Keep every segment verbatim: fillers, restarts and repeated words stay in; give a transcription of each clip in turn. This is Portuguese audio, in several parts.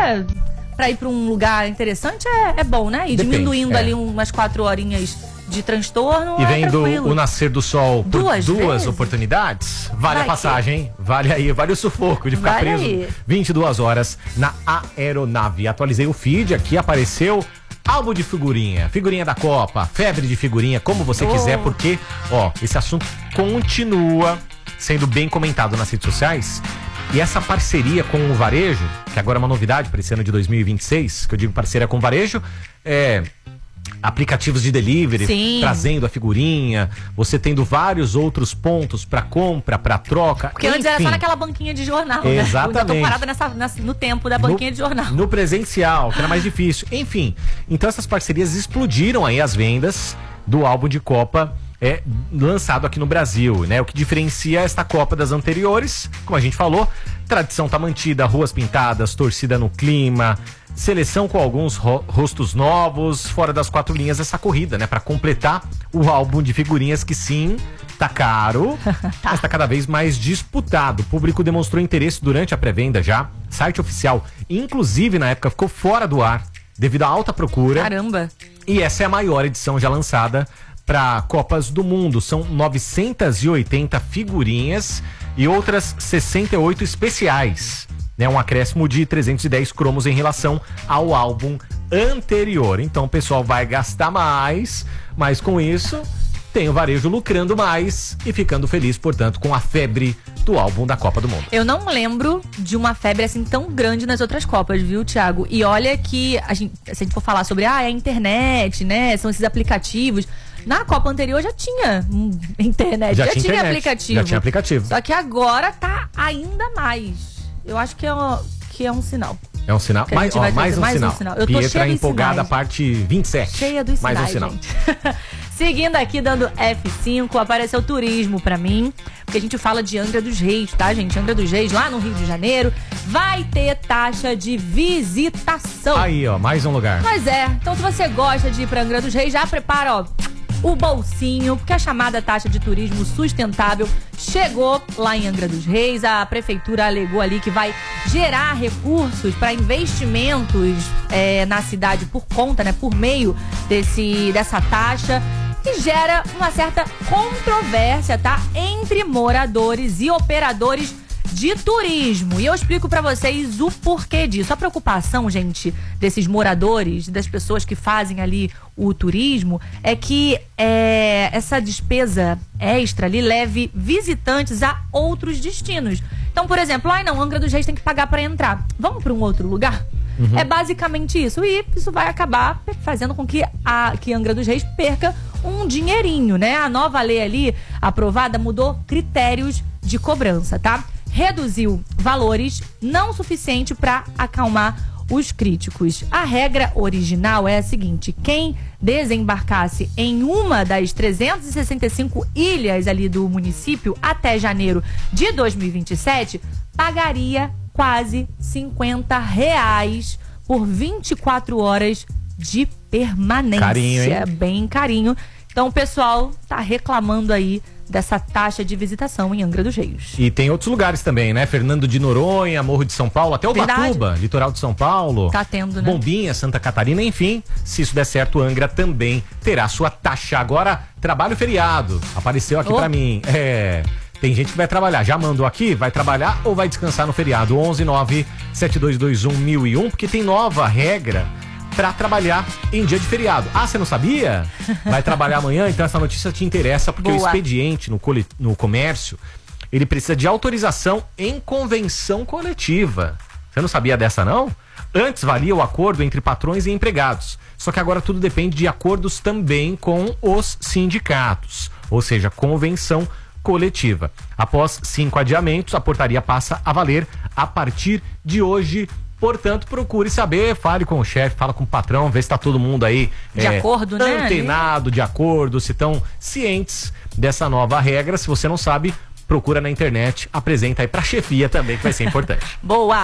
até pra ir pra um lugar interessante é, é bom, né? E Depende, diminuindo é. ali umas quatro horinhas de transtorno. E é vendo tranquilo. o nascer do sol por Duas duas, vezes? oportunidades, vale Vai a passagem, hein? Vale aí, vale o sufoco de ficar Vale preso aí. vinte e duas horas na aeronave. Atualizei o feed, aqui apareceu álbum de figurinha, figurinha da Copa, febre de figurinha, como você Oh. quiser, porque, ó, esse assunto continua sendo bem comentado nas redes sociais. E essa parceria com o varejo, que agora é uma novidade para esse ano de dois mil e vinte e seis, que eu digo parceria com o varejo, é aplicativos de delivery, Sim. trazendo a figurinha, você tendo vários outros pontos para compra, para troca. Porque antes era só naquela banquinha de jornal, né? Exatamente. Eu tô parada nessa, nessa, no tempo da banquinha no, de jornal. No presencial, que era mais difícil. Enfim, então essas parcerias explodiram aí as vendas do álbum de Copa é lançado aqui no Brasil, né? O que diferencia esta Copa das anteriores, como a gente falou, tradição tá mantida, ruas pintadas, torcida no clima, seleção com alguns ro- rostos novos, fora das quatro linhas essa corrida, né? Pra completar o álbum de figurinhas que sim, tá caro, mas tá cada vez mais disputado. O público demonstrou interesse durante a pré-venda já, site oficial, inclusive na época ficou fora do ar devido à alta procura. Caramba. E essa é a maior edição já lançada para Copas do Mundo. São novecentas e oitenta figurinhas e outras sessenta e oito especiais. Né? Um acréscimo de trezentos e dez cromos em relação ao álbum anterior. Então o pessoal vai gastar mais, mas com isso tem o varejo lucrando mais e ficando feliz, portanto, com a febre do álbum da Copa do Mundo. Eu não lembro de uma febre assim tão grande nas outras Copas, viu, Thiago? E olha que, a gente, se a gente for falar sobre ah, é a internet, né? São esses aplicativos. Na Copa anterior já tinha hum, internet, já, Já tinha, tinha internet, aplicativo. já tinha aplicativo. Só que agora tá ainda mais. Eu acho que é um, que é um sinal. É um sinal. Que a Mais, gente ó, vai mais, trazer um, mais um sinal. sinal. Eu tô Pietra cheia dos empolgada, sinais. parte vinte e sete. Cheia dos mais sinais, um sinal. gente. Seguindo aqui, dando F cinco, apareceu turismo pra mim, porque a gente fala de Angra dos Reis, tá, gente? Angra dos Reis, lá no Rio de Janeiro, vai ter taxa de visitação. Aí, ó, mais um lugar. Mas é, então se você gosta de ir pra Angra dos Reis, já prepara, ó, o bolsinho, porque a chamada taxa de turismo sustentável chegou lá em Angra dos Reis. A prefeitura alegou ali que vai gerar recursos para investimentos é, na cidade por conta, né, por meio desse, dessa taxa, que gera uma certa controvérsia, tá, entre moradores e operadores de turismo. E eu explico pra vocês o porquê disso. A preocupação, gente, desses moradores, das pessoas que fazem ali o turismo, é que é, essa despesa extra ali leve visitantes a outros destinos. Então, por exemplo, ai não, Angra dos Reis tem que pagar pra entrar. Vamos pra um outro lugar? Uhum. É basicamente isso. E isso vai acabar fazendo com que, a, que Angra dos Reis perca um dinheirinho, né? A nova lei ali, aprovada, mudou critérios de cobrança, tá? Reduziu valores não suficiente para acalmar os críticos. A regra original é a seguinte: quem desembarcasse em uma das trezentas e sessenta e cinco ilhas ali do município até janeiro de dois mil e vinte e sete pagaria quase cinquenta reais por vinte e quatro horas de permanência. Carinho, hein? Bem carinho. Então o pessoal tá reclamando aí dessa taxa de visitação em Angra dos Reis. E tem outros lugares também, né? Fernando de Noronha, Morro de São Paulo, até Ubatuba, litoral de São Paulo. Tá tendo, né? Bombinha, Santa Catarina, enfim. Se isso der certo, Angra também terá sua taxa. Agora, trabalho feriado. Apareceu aqui Oh. pra mim. É... Tem gente que vai trabalhar. Já mandou aqui? Vai trabalhar ou vai descansar no feriado? onze nove sete dois dois um mil e um, porque tem nova regra pra trabalhar em dia de feriado. Ah, você não sabia? Vai trabalhar amanhã? Então essa notícia te interessa, porque Boa. o expediente no, cole... no comércio, ele precisa de autorização em convenção coletiva. Você não sabia dessa, não? Antes valia o acordo entre patrões e empregados. Só que agora tudo depende de acordos também com os sindicatos. Ou seja, convenção coletiva. Após cinco adiamentos, a portaria passa a valer a partir de hoje. Portanto, procure saber, fale com o chefe, fala com o patrão, vê se está todo mundo aí de é, acordo, né? antenado, de acordo, se estão cientes dessa nova regra. Se você não sabe, procura na internet, apresenta aí pra chefia também, que vai ser importante. Boa!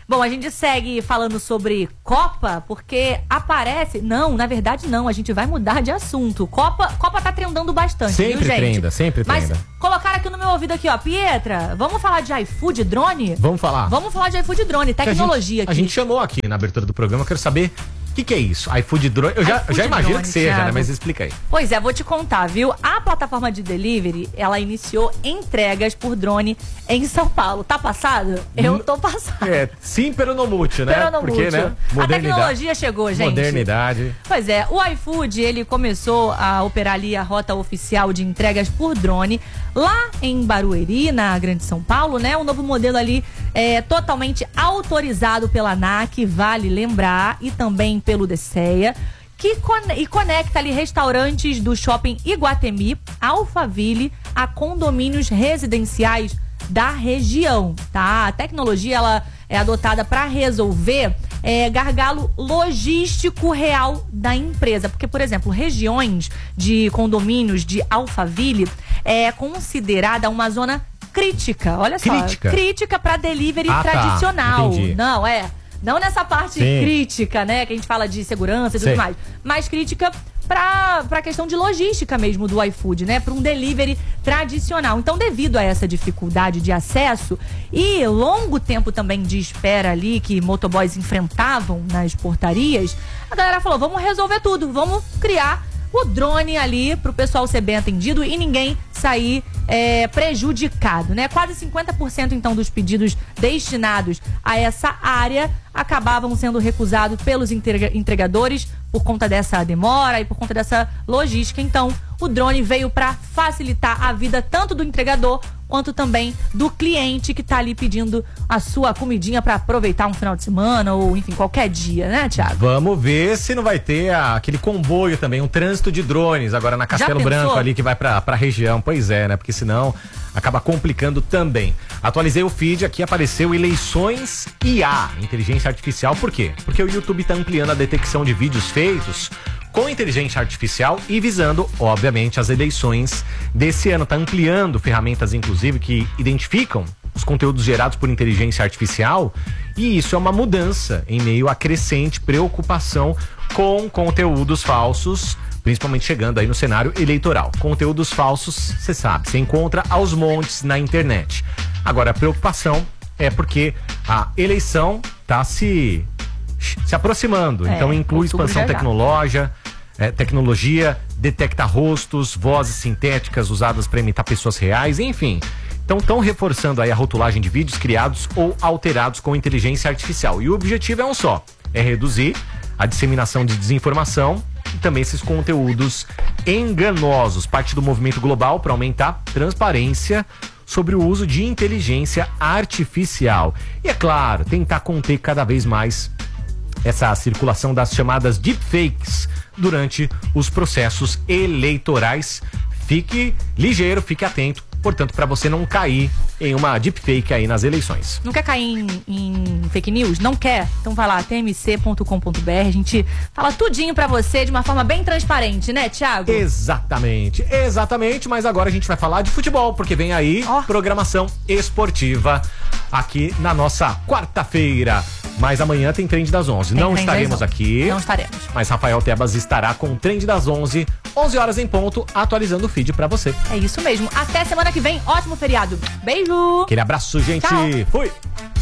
Bom, a gente segue falando sobre Copa, porque aparece... Não, na verdade não, a gente vai mudar de assunto. Copa, Copa tá trendando bastante, sempre viu, gente? Trenda, sempre Mas trenda. colocaram aqui no meu ouvido aqui, ó, Pietra, vamos falar de iFood Drone? Vamos falar. Vamos falar de iFood Drone, tecnologia a gente, aqui. A gente chamou aqui na abertura do programa, eu quero saber... O que, que é isso? iFood Drone? Eu já, iFood já imagino Drone, que seja, Thiago. né? Mas explica aí. Pois é, vou te contar, viu? A plataforma de delivery, ela iniciou entregas por drone em São Paulo. Tá passado? Eu tô passado. É, sim, pero no mútil, né? Pero no Porque, mútil. né? A tecnologia chegou, gente. Modernidade. Pois é, o iFood, ele começou a operar ali a rota oficial de entregas por drone lá em Barueri, na Grande São Paulo, né? Um novo modelo ali é totalmente autorizado pela ANAC, vale lembrar, e também pelo DECEA, que con- e conecta ali restaurantes do shopping Iguatemi, Alphaville, a condomínios residenciais da região, tá? A tecnologia, ela é adotada para resolver é, gargalo logístico real da empresa. Porque, por exemplo, regiões de condomínios de Alphaville é considerada uma zona crítica. Olha só. Crítica? Crítica para delivery Ah, tá. tradicional. Entendi. Não, é... Não nessa parte Sim. crítica, né? Que a gente fala de segurança e tudo Sei. mais. Mas crítica pra, pra questão de logística mesmo do iFood, né? Pra um delivery tradicional. Então, devido a essa dificuldade de acesso e longo tempo também de espera ali que motoboys enfrentavam nas portarias, a galera falou, vamos resolver tudo. Vamos criar o drone ali pro pessoal ser bem atendido e ninguém sair é, prejudicado, né? Quase cinquenta por cento, então, dos pedidos destinados a essa área acabavam sendo recusados pelos entrega- entregadores por conta dessa demora e por conta dessa logística. Então, o drone veio para facilitar a vida tanto do entregador quanto também do cliente que tá ali pedindo a sua comidinha para aproveitar um final de semana ou, enfim, qualquer dia, né, Thiago? Vamos ver se não vai ter a- aquele comboio também, um trânsito de drones agora na Castelo pensou? Branco ali que vai pra, pra região. Pois é, né? Porque senão acaba complicando também. Atualizei o feed, aqui apareceu eleições I A, inteligência artificial. Por quê? Porque o YouTube tá ampliando a detecção de vídeos feitos com inteligência artificial e visando, obviamente, as eleições desse ano. Tá ampliando ferramentas, inclusive, que identificam os conteúdos gerados por inteligência artificial, e isso é uma mudança em meio à crescente preocupação com conteúdos falsos, principalmente chegando aí no cenário eleitoral. Conteúdos falsos, você sabe, você encontra aos montes na internet. Agora, a preocupação é porque a eleição tá se, se aproximando, É, então inclui outubro expansão já já. tecnológica, é, tecnologia, detecta rostos, vozes sintéticas usadas para imitar pessoas reais, enfim. Então estão reforçando aí a rotulagem de vídeos criados ou alterados com inteligência artificial. E o objetivo é um só, é reduzir a disseminação de desinformação e também esses conteúdos enganosos. Parte do movimento global para aumentar transparência sobre o uso de inteligência artificial. E é claro, tentar conter cada vez mais essa circulação das chamadas deepfakes durante os processos eleitorais. Fique ligeiro, fique atento, portanto, para você não cair em uma deepfake aí nas eleições. Não quer cair em, em fake news? Não quer? Então vai lá, t m c ponto com ponto b r. A gente fala tudinho pra você de uma forma bem transparente, né, Thiago? Exatamente, exatamente, mas agora a gente vai falar de futebol, porque vem aí Ó. programação esportiva aqui na nossa quarta-feira. Mas amanhã tem Trend das onze. Tem Não Trend das estaremos onze. aqui. Não estaremos. Mas Rafael Tebas estará com o Trend das onze, onze horas em ponto, atualizando o feed pra você. É isso mesmo. Até semana que vem. Ótimo feriado. Beijo! Aquele abraço, gente. Tchau. Fui!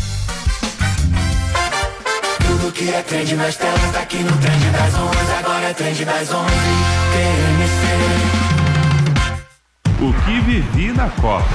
Tudo que é trend nas telas, tá aqui no Trend das onze. Agora é Trend das onze, T M C. O que vivi na Copa.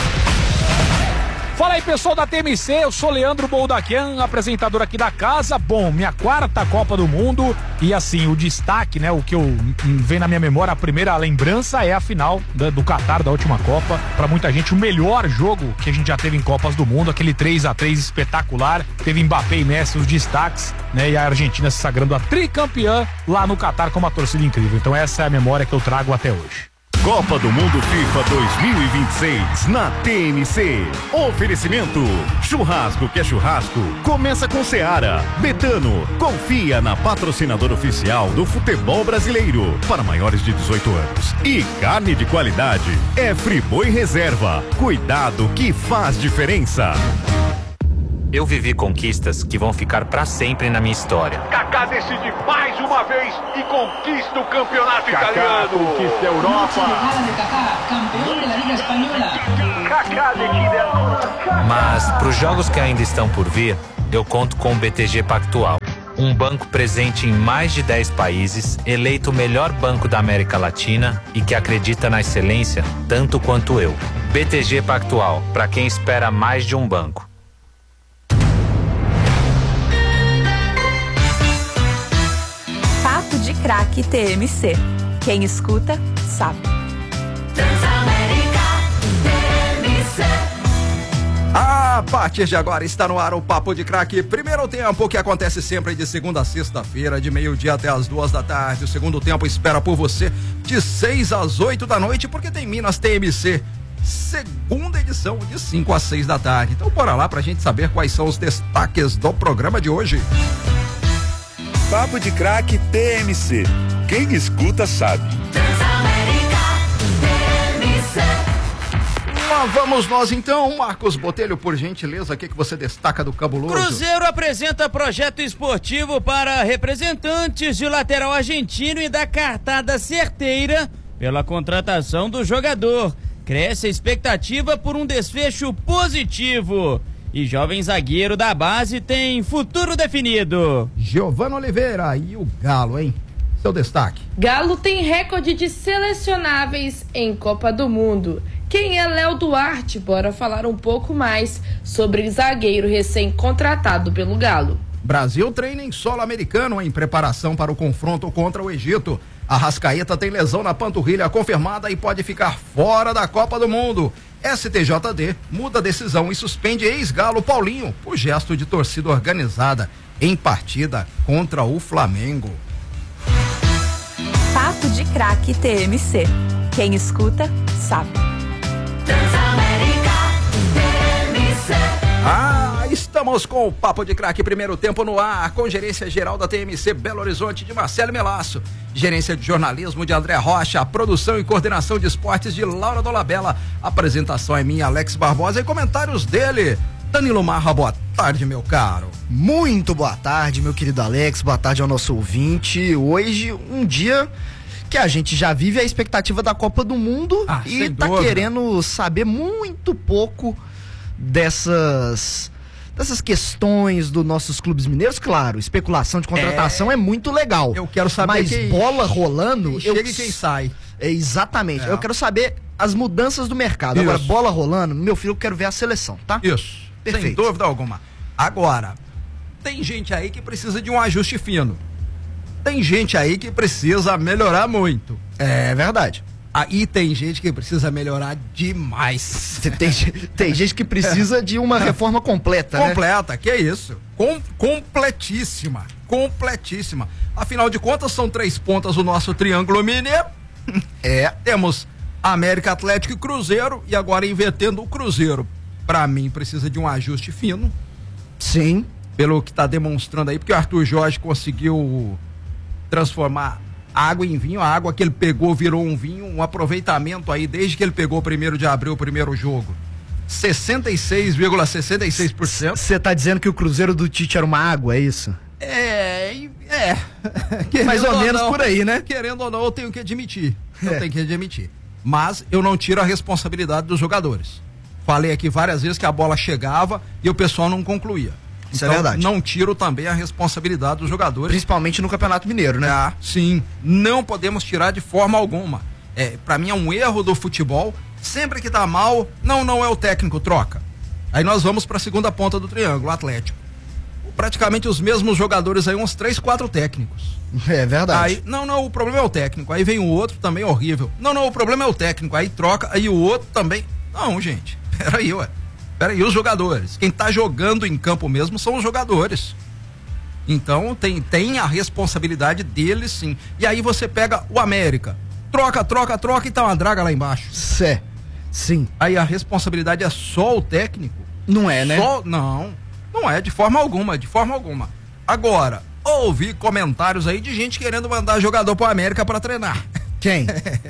Fala aí, pessoal da T M C, eu sou Leandro Boldaquian, apresentador aqui da casa. Bom, minha quarta Copa do Mundo e assim, o destaque, né, o que eu hum, vem na minha memória, a primeira lembrança é a final da, do Catar, da última Copa. Pra muita gente, o melhor jogo que a gente já teve em Copas do Mundo, aquele três a três espetacular. Teve Mbappé e Messi, os destaques, né, e a Argentina se sagrando a tricampeã lá no Catar com uma torcida incrível. Então essa é a memória que eu trago até hoje. Copa do Mundo FIFA dois mil e vinte e seis na T M C. Oferecimento: churrasco que é churrasco, começa com Seara. Betano, confia na patrocinadora oficial do futebol brasileiro para maiores de dezoito anos. E carne de qualidade é Friboi Reserva. Cuidado que faz diferença. Eu vivi conquistas que vão ficar pra sempre na minha história. Kaká decide mais uma vez e conquista o campeonato Kaká italiano. Conquista a Europa. Kaká decide agora. Mas pros jogos que ainda estão por vir, eu conto com o B T G Pactual. Um banco presente em mais de dez países, eleito o melhor banco da América Latina e que acredita na excelência tanto quanto eu. B T G Pactual, para quem espera mais de um banco. Papo de Craque T M C. Quem escuta, sabe. Transamérica T M C. A partir de agora está no ar o Papo de Craque. Primeiro tempo, que acontece sempre de segunda a sexta-feira, de meio-dia até as duas da tarde. O segundo tempo espera por você de seis às oito da noite, porque tem Minas T M C. Segunda edição, de cinco às seis da tarde. Então bora lá pra gente saber quais são os destaques do programa de hoje. Papo de Craque T M C. Quem escuta sabe. Transamérica T M C. Lá vamos nós então, Marcos Botelho, por gentileza, o que, que você destaca do cabuloso? Cruzeiro apresenta projeto esportivo para representantes de lateral argentino e dá cartada certeira pela contratação do jogador. Cresce a expectativa por um desfecho positivo. E jovem zagueiro da base tem futuro definido. Giovana Oliveira e o Galo, hein? Seu destaque. Galo tem recorde de selecionáveis em Copa do Mundo. Quem é Léo Duarte? Bora falar um pouco mais sobre zagueiro recém-contratado pelo Galo. Brasil treina em solo americano em preparação para o confronto contra o Egito. Arrascaeta tem lesão na panturrilha confirmada e pode ficar fora da Copa do Mundo. S T J D muda a decisão e suspende ex-Galo Paulinho por gesto de torcida organizada em partida contra o Flamengo. Papo de Craque T M C. Quem escuta, sabe. Transamérica T M C. Ah, estamos com o Papo de Craque, primeiro tempo no ar, com gerência geral da T M C Belo Horizonte de Marcelo Melasso, gerência de jornalismo de André Rocha, produção e coordenação de esportes de Laura Dolabella, apresentação é minha, Alex Barbosa, e comentários dele, Danilo Marra. Boa tarde, meu caro. Muito boa tarde, meu querido Alex, boa tarde ao nosso ouvinte. Hoje, um dia que a gente já vive a expectativa da Copa do Mundo ah, e tá dúvida. querendo saber muito pouco dessas dessas questões dos nossos clubes mineiros. Claro, especulação de contratação é, é muito legal. Eu quero saber mas quem, bola rolando, quem chega eu, e quem sai. É, exatamente. É. Eu quero saber as mudanças do mercado. Isso. Agora, bola rolando, meu filho, eu quero ver a seleção, tá? Isso. Perfeito. Sem dúvida alguma. Agora, tem gente aí que precisa de um ajuste fino. Tem gente aí que precisa melhorar muito. É verdade. Aí tem gente que precisa melhorar demais. Tem, tem gente que precisa de uma reforma completa, né? Completa, que é isso. Com, completíssima. Completíssima. Afinal de contas, são três pontas o nosso triângulo mineiro. É. Temos América, Atlético e Cruzeiro. E agora invertendo o Cruzeiro. Pra mim, precisa de um ajuste fino. Sim. Pelo que tá demonstrando aí, porque o Arthur Jorge conseguiu transformar água em vinho, a água que ele pegou virou um vinho, um aproveitamento aí desde que ele pegou primeiro de abril o primeiro jogo, sessenta e seis vírgula sessenta e seis por cento. Você tá dizendo que o Cruzeiro do Tite era uma água, é isso? É, é. Mais ou, ou menos não, por aí, né? Querendo ou não, eu tenho que admitir. Eu é. tenho que admitir. Mas eu não tiro a responsabilidade dos jogadores. Falei aqui várias vezes que a bola chegava e o pessoal não concluía. Isso então, é verdade. Não tiro também a responsabilidade dos jogadores. Principalmente no Campeonato Mineiro, né? Ah, sim. Não podemos tirar de forma alguma. É, pra mim é um erro do futebol. Sempre que tá mal, não, não é o técnico, troca. Aí nós vamos pra segunda ponta do triângulo, o Atlético. Praticamente os mesmos jogadores aí, uns três, quatro técnicos. É verdade. Aí, não, não, o problema é o técnico. Aí vem o outro também horrível. Não, não, o problema é o técnico. Aí troca, aí o outro também. Não, gente, peraí, ué. Peraí, os jogadores. Quem tá jogando em campo mesmo são os jogadores. Então tem, tem a responsabilidade deles, sim. E aí você pega o América. Troca, troca, troca e tá uma draga lá embaixo. Cé. Sim. Aí a responsabilidade é só o técnico? Não é, né? Só, não, não é de forma alguma, de forma alguma. Agora, ouvi comentários aí de gente querendo mandar jogador pro América pra treinar. Quem?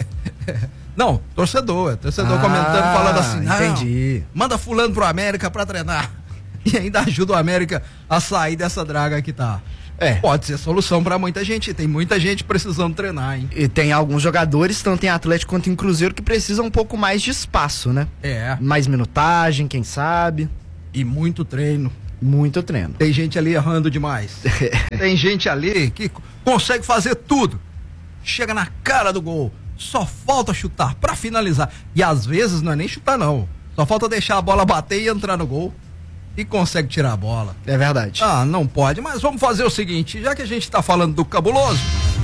Não, torcedor, torcedor ah, comentando, falando assim, não, entendi. Manda fulano pro América pra treinar. e ainda ajuda o América a sair dessa draga que tá. É. Pode ser solução pra muita gente. Tem muita gente precisando treinar, hein? E tem alguns jogadores, tanto em Atlético quanto em Cruzeiro, que precisam um pouco mais de espaço, né? É. Mais minutagem, quem sabe. E muito treino. Muito treino. Tem gente ali errando demais. Tem gente ali que consegue fazer tudo. Chega na cara do gol. Só falta chutar pra finalizar. E às vezes não é nem chutar, não. Só falta deixar a bola bater e entrar no gol. E consegue tirar a bola. É verdade. Ah, não pode, mas vamos fazer o seguinte, já que a gente tá falando do cabuloso,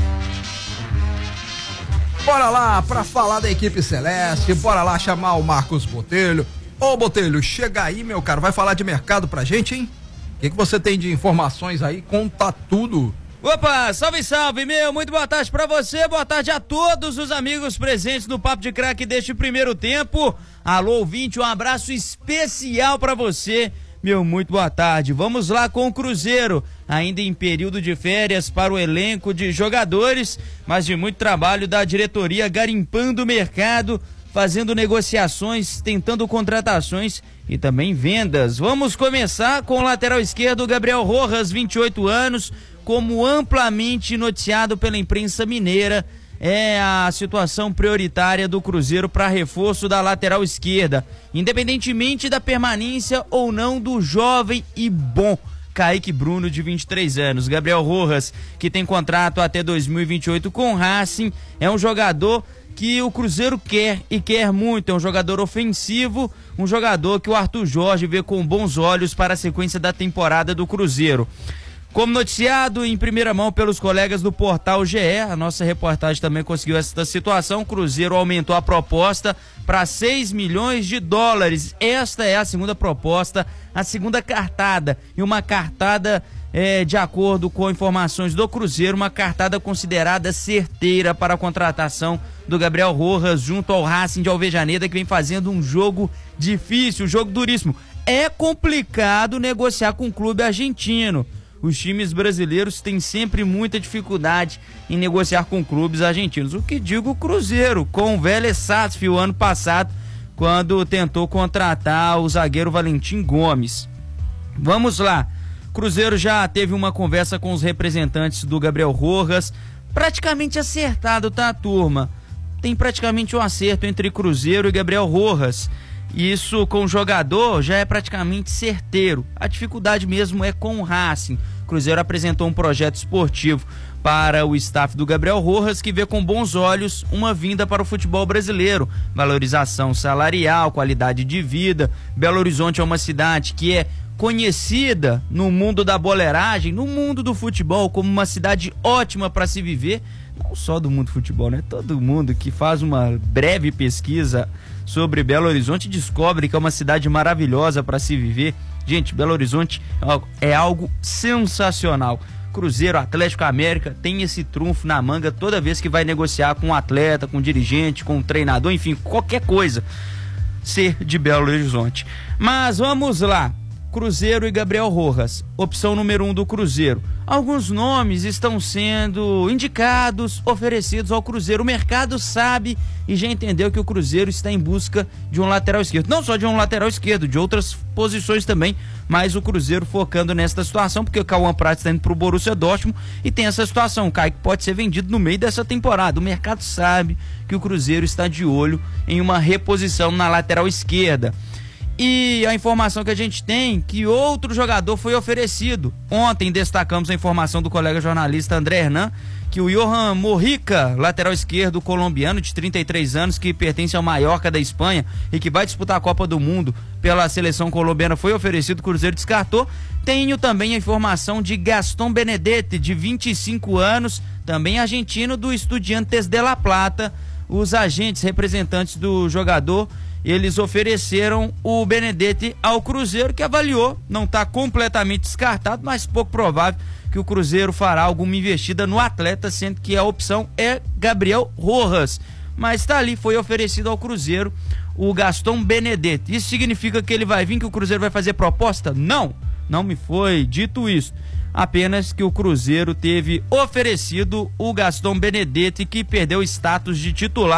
bora lá pra falar da equipe celeste, bora lá chamar o Marcos Botelho. Ô Botelho, chega aí, meu cara, vai falar de mercado pra gente, hein? O que, que você tem de informações aí? Conta tudo. Opa, salve, salve, meu, muito boa tarde pra você, boa tarde a todos os amigos presentes no Papo de Craque deste primeiro tempo. Alô, ouvinte, um abraço especial pra você. Meu, muito boa tarde. Vamos lá com o Cruzeiro, ainda em período de férias para o elenco de jogadores, mas de muito trabalho da diretoria garimpando o mercado, fazendo negociações, tentando contratações e também vendas. Vamos começar com o lateral esquerdo Gabriel Rojas, vinte e oito anos, como amplamente noticiado pela imprensa mineira. É a situação prioritária do Cruzeiro para reforço da lateral esquerda, independentemente da permanência ou não do jovem e bom Kaique Bruno, de vinte e três anos. Gabriel Rojas, que tem contrato até dois mil e vinte e oito com o Racing, é um jogador que o Cruzeiro quer e quer muito. É um jogador ofensivo, um jogador que o Arthur Jorge vê com bons olhos para a sequência da temporada do Cruzeiro. Como noticiado em primeira mão pelos colegas do portal G E, a nossa reportagem também conseguiu essa situação. O Cruzeiro aumentou a proposta para seis milhões de dólares. Esta é a segunda proposta, a segunda cartada. E uma cartada, é, de acordo com informações do Cruzeiro, uma cartada considerada certeira para a contratação do Gabriel Rojas junto ao Racing de Alvejaneda, que vem fazendo um jogo difícil, um jogo duríssimo. É complicado negociar com o clube argentino. Os times brasileiros têm sempre muita dificuldade em negociar com clubes argentinos. O que digo o Cruzeiro, com o Vélez Sarsfield ano passado, quando tentou contratar o zagueiro Valentim Gomes. Vamos lá. Cruzeiro já teve uma conversa com os representantes do Gabriel Rojas, praticamente acertado, tá, turma? Tem praticamente um acerto entre Cruzeiro e Gabriel Rojas. Isso com o jogador já é praticamente certeiro. A dificuldade mesmo é com o Racing. O Cruzeiro apresentou um projeto esportivo para o staff do Gabriel Rojas, que vê com bons olhos uma vinda para o futebol brasileiro. Valorização salarial, qualidade de vida. Belo Horizonte é uma cidade que é conhecida no mundo da boleiragem, no mundo do futebol, como uma cidade ótima para se viver. Não só do mundo do futebol, né? Todo mundo que faz uma breve pesquisa sobre Belo Horizonte descobre que é uma cidade maravilhosa para se viver. Gente, Belo Horizonte é algo sensacional. Cruzeiro, Atlético, América tem esse trunfo na manga toda vez que vai negociar com um atleta, com um dirigente, com um treinador, enfim, qualquer coisa, ser de Belo Horizonte. Mas vamos lá. Cruzeiro e Gabriel Rojas, opção número um do Cruzeiro. Alguns nomes estão sendo indicados, oferecidos ao Cruzeiro. O mercado sabe e já entendeu que o Cruzeiro está em busca de um lateral esquerdo. Não só de um lateral esquerdo, de outras posições também, mas o Cruzeiro focando nesta situação, porque o Cauã Prats está indo para o Borussia Dortmund e tem essa situação. O Kaique pode ser vendido no meio dessa temporada. O mercado sabe que o Cruzeiro está de olho em uma reposição na lateral esquerda. E a informação que a gente tem, que outro jogador foi oferecido. Ontem destacamos a informação do colega jornalista André Hernan, que o Johan Morrica, lateral esquerdo colombiano de trinta e três anos, que pertence ao Mallorca da Espanha e que vai disputar a Copa do Mundo pela seleção colombiana, foi oferecido, o Cruzeiro descartou. Tenho também a informação de Gastón Benedetti, de vinte e cinco anos, também argentino, do Estudiantes de La Plata. Os agentes representantes do jogador, eles ofereceram o Benedetti ao Cruzeiro, que avaliou, não está completamente descartado, mas pouco provável que o Cruzeiro fará alguma investida no atleta, sendo que a opção é Gabriel Rojas. Mas está ali, foi oferecido ao Cruzeiro o Gastón Benedetti. Isso significa que ele vai vir, que o Cruzeiro vai fazer proposta? Não, não me foi dito isso. Apenas que o Cruzeiro teve oferecido o Gastón Benedetti, que perdeu o status de titular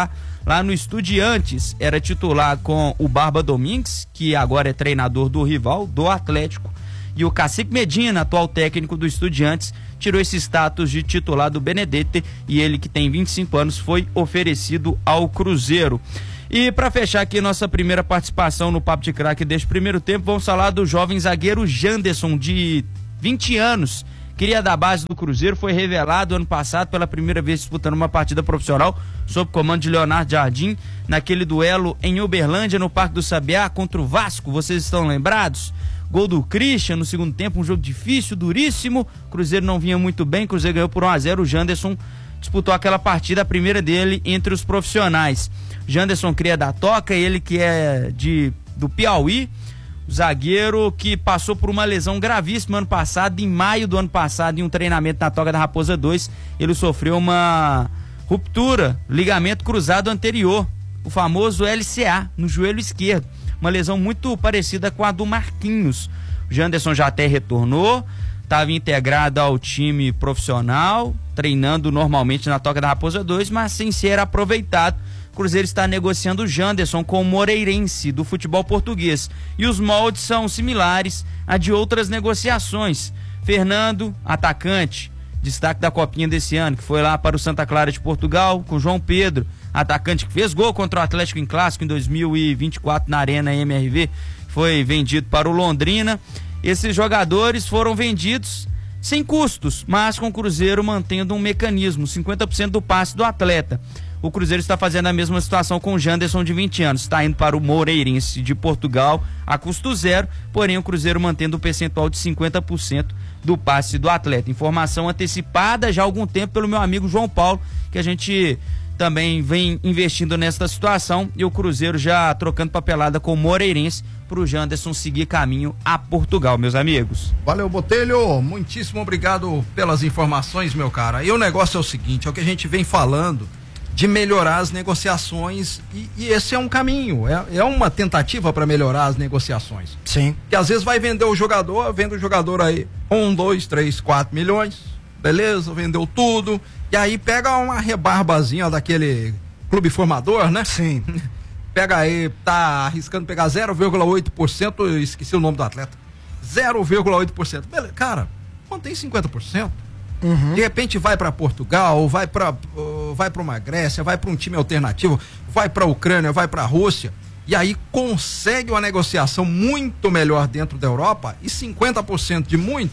lá no Estudiantes. Era titular com o Barba Domingues, que agora é treinador do rival, do Atlético. E o Cacique Medina, atual técnico do Estudiantes, tirou esse status de titular do Benedetti, e ele, que tem vinte e cinco anos, foi oferecido ao Cruzeiro. E para fechar aqui nossa primeira participação no Papo de Craque deste primeiro tempo, vamos falar do jovem zagueiro Janderson, de vinte anos, cria da base do Cruzeiro, foi revelado ano passado pela primeira vez disputando uma partida profissional sob comando de Leonardo Jardim, naquele duelo em Uberlândia, no Parque do Sabiá, contra o Vasco, vocês estão lembrados? Gol do Christian no segundo tempo, um jogo difícil, duríssimo, Cruzeiro não vinha muito bem, Cruzeiro ganhou por um a zero, o Janderson disputou aquela partida, a primeira dele entre os profissionais. Janderson cria da Toca, ele que é de, do Piauí, zagueiro que passou por uma lesão gravíssima ano passado. Em maio do ano passado, em um treinamento na Toca da Raposa dois, ele sofreu uma ruptura, ligamento cruzado anterior, o famoso L C A, no joelho esquerdo, uma lesão muito parecida com a do Marquinhos. O Janderson já até retornou, estava integrado ao time profissional, treinando normalmente na Toca da Raposa dois, mas sem ser aproveitado. O Cruzeiro está negociando o Janderson com o Moreirense, do futebol português, e os moldes são similares a de outras negociações. Fernando, atacante, destaque da Copinha desse ano, que foi lá para o Santa Clara de Portugal, com João Pedro, atacante que fez gol contra o Atlético em Clássico em dois mil e vinte e quatro na Arena M R V, foi vendido para o Londrina. Esses jogadores foram vendidos sem custos, mas com o Cruzeiro mantendo um mecanismo, cinquenta por cento do passe do atleta. O Cruzeiro está fazendo a mesma situação com o Janderson, de vinte anos, está indo para o Moreirense de Portugal a custo zero, porém o Cruzeiro mantendo o percentual de cinquenta por cento do passe do atleta. Informação antecipada já há algum tempo pelo meu amigo João Paulo, que a gente também vem investindo nesta situação, e o Cruzeiro já trocando papelada com o Moreirense para o Janderson seguir caminho a Portugal, meus amigos. Valeu, Botelho, muitíssimo obrigado pelas informações, meu cara. E o negócio é o seguinte, é o que a gente vem falando, de melhorar as negociações, e, e esse é um caminho, é, é uma tentativa para melhorar as negociações. Sim. Que às vezes vai vender o jogador, vende o jogador aí um, dois, três, quatro milhões, beleza, vendeu tudo, e aí pega uma rebarbazinha daquele clube formador, né? Sim. Pega aí, tá arriscando pegar zero vírgula oito por cento, esqueci o nome do atleta, zero vírgula oito por cento, beleza, cara, mantém cinquenta por cento. Uhum. De repente vai para Portugal, vai para uh, vai para uma Grécia, vai para um time alternativo, vai para a Ucrânia, vai para a Rússia, e aí consegue uma negociação muito melhor dentro da Europa, e cinquenta por cento de muito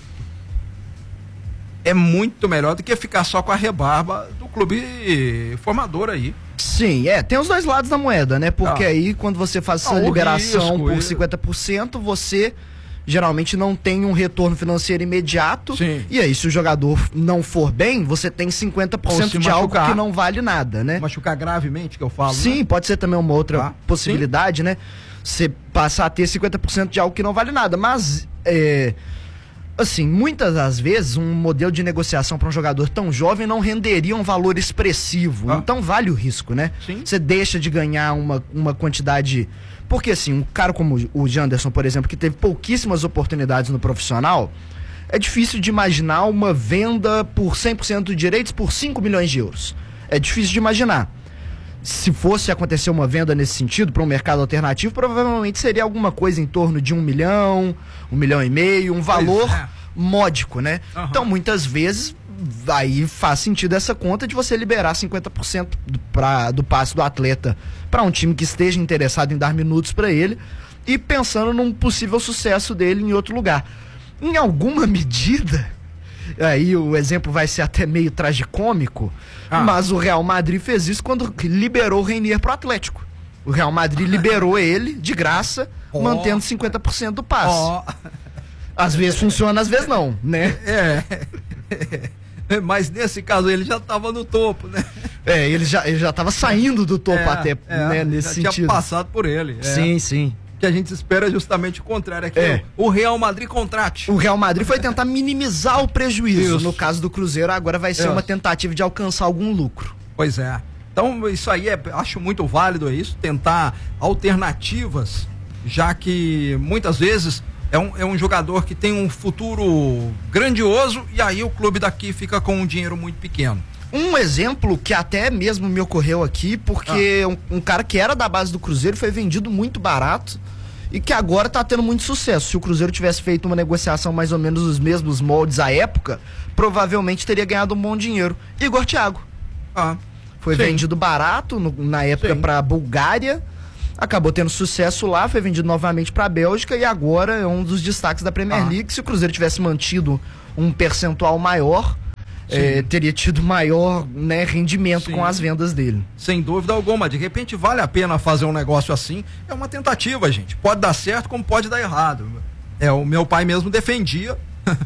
é muito melhor do que ficar só com a rebarba do clube formador aí. Sim, é, tem os dois lados da moeda, né? Porque ah. aí quando você faz essa ah, liberação risco, por cinquenta por cento, você geralmente não tem um retorno financeiro imediato. Sim. E aí, se o jogador não for bem, você tem cinquenta por cento de algo que não vale nada, né? Machucar gravemente, que eu falo. Sim, né? Pode ser também uma outra ah, possibilidade, sim. né? Você passar a ter cinquenta por cento de algo que não vale nada. Mas, é, assim, muitas das vezes, um modelo de negociação para um jogador tão jovem não renderia um valor expressivo. Ah. Então, vale o risco, né? Sim. Você deixa de ganhar uma, uma quantidade... Porque assim, um cara como o Janderson, por exemplo, que teve pouquíssimas oportunidades no profissional, é difícil de imaginar uma venda por cem por cento de direitos por cinco milhões de euros. É difícil de imaginar. Se fosse acontecer uma venda nesse sentido para um mercado alternativo, provavelmente seria alguma coisa em torno de um milhão, um milhão e meio, um valor é. módico, né? Uhum. Então, muitas vezes, aí faz sentido essa conta de você liberar cinquenta por cento do, pra, do passe do atleta para um time que esteja interessado em dar minutos para ele e pensando num possível sucesso dele em outro lugar. Em alguma medida, aí o exemplo vai ser até meio tragicômico, ah. mas o Real Madrid fez isso quando liberou o Reinier pro Atlético. O Real Madrid liberou ele de graça, oh. mantendo cinquenta por cento do passe. Oh. Às vezes funciona, às vezes não, né? É. Mas nesse caso ele já estava no topo, né? É, ele já ele já estava saindo do topo é, até, é, né, nesse já sentido. Tinha passado por ele. É. Sim, sim. O que a gente espera é justamente o contrário, é que é. o Real Madrid contrate. O Real Madrid foi tentar minimizar o prejuízo. Isso. No caso do Cruzeiro, agora vai ser isso. uma tentativa de alcançar algum lucro. Pois é. Então isso aí é, acho muito válido, é isso, tentar alternativas, já que muitas vezes É um, é um jogador que tem um futuro grandioso e aí o clube daqui fica com um dinheiro muito pequeno. Um exemplo que até mesmo me ocorreu aqui, porque ah. um, um cara que era da base do Cruzeiro foi vendido muito barato e que agora tá tendo muito sucesso. Se o Cruzeiro tivesse feito uma negociação mais ou menos nos mesmos moldes à época, provavelmente teria ganhado um bom dinheiro. Igor Thiago. Ah, foi sim. vendido barato no, na época para Bulgária, acabou tendo sucesso lá, foi vendido novamente para a Bélgica e agora é um dos destaques da Premier ah. League. Se o Cruzeiro tivesse mantido um percentual maior, É, teria tido maior, né, rendimento Sim. com as vendas dele. Sem dúvida alguma. De repente vale a pena fazer um negócio assim. É uma tentativa, gente. Pode dar certo como pode dar errado. É, o meu pai mesmo defendia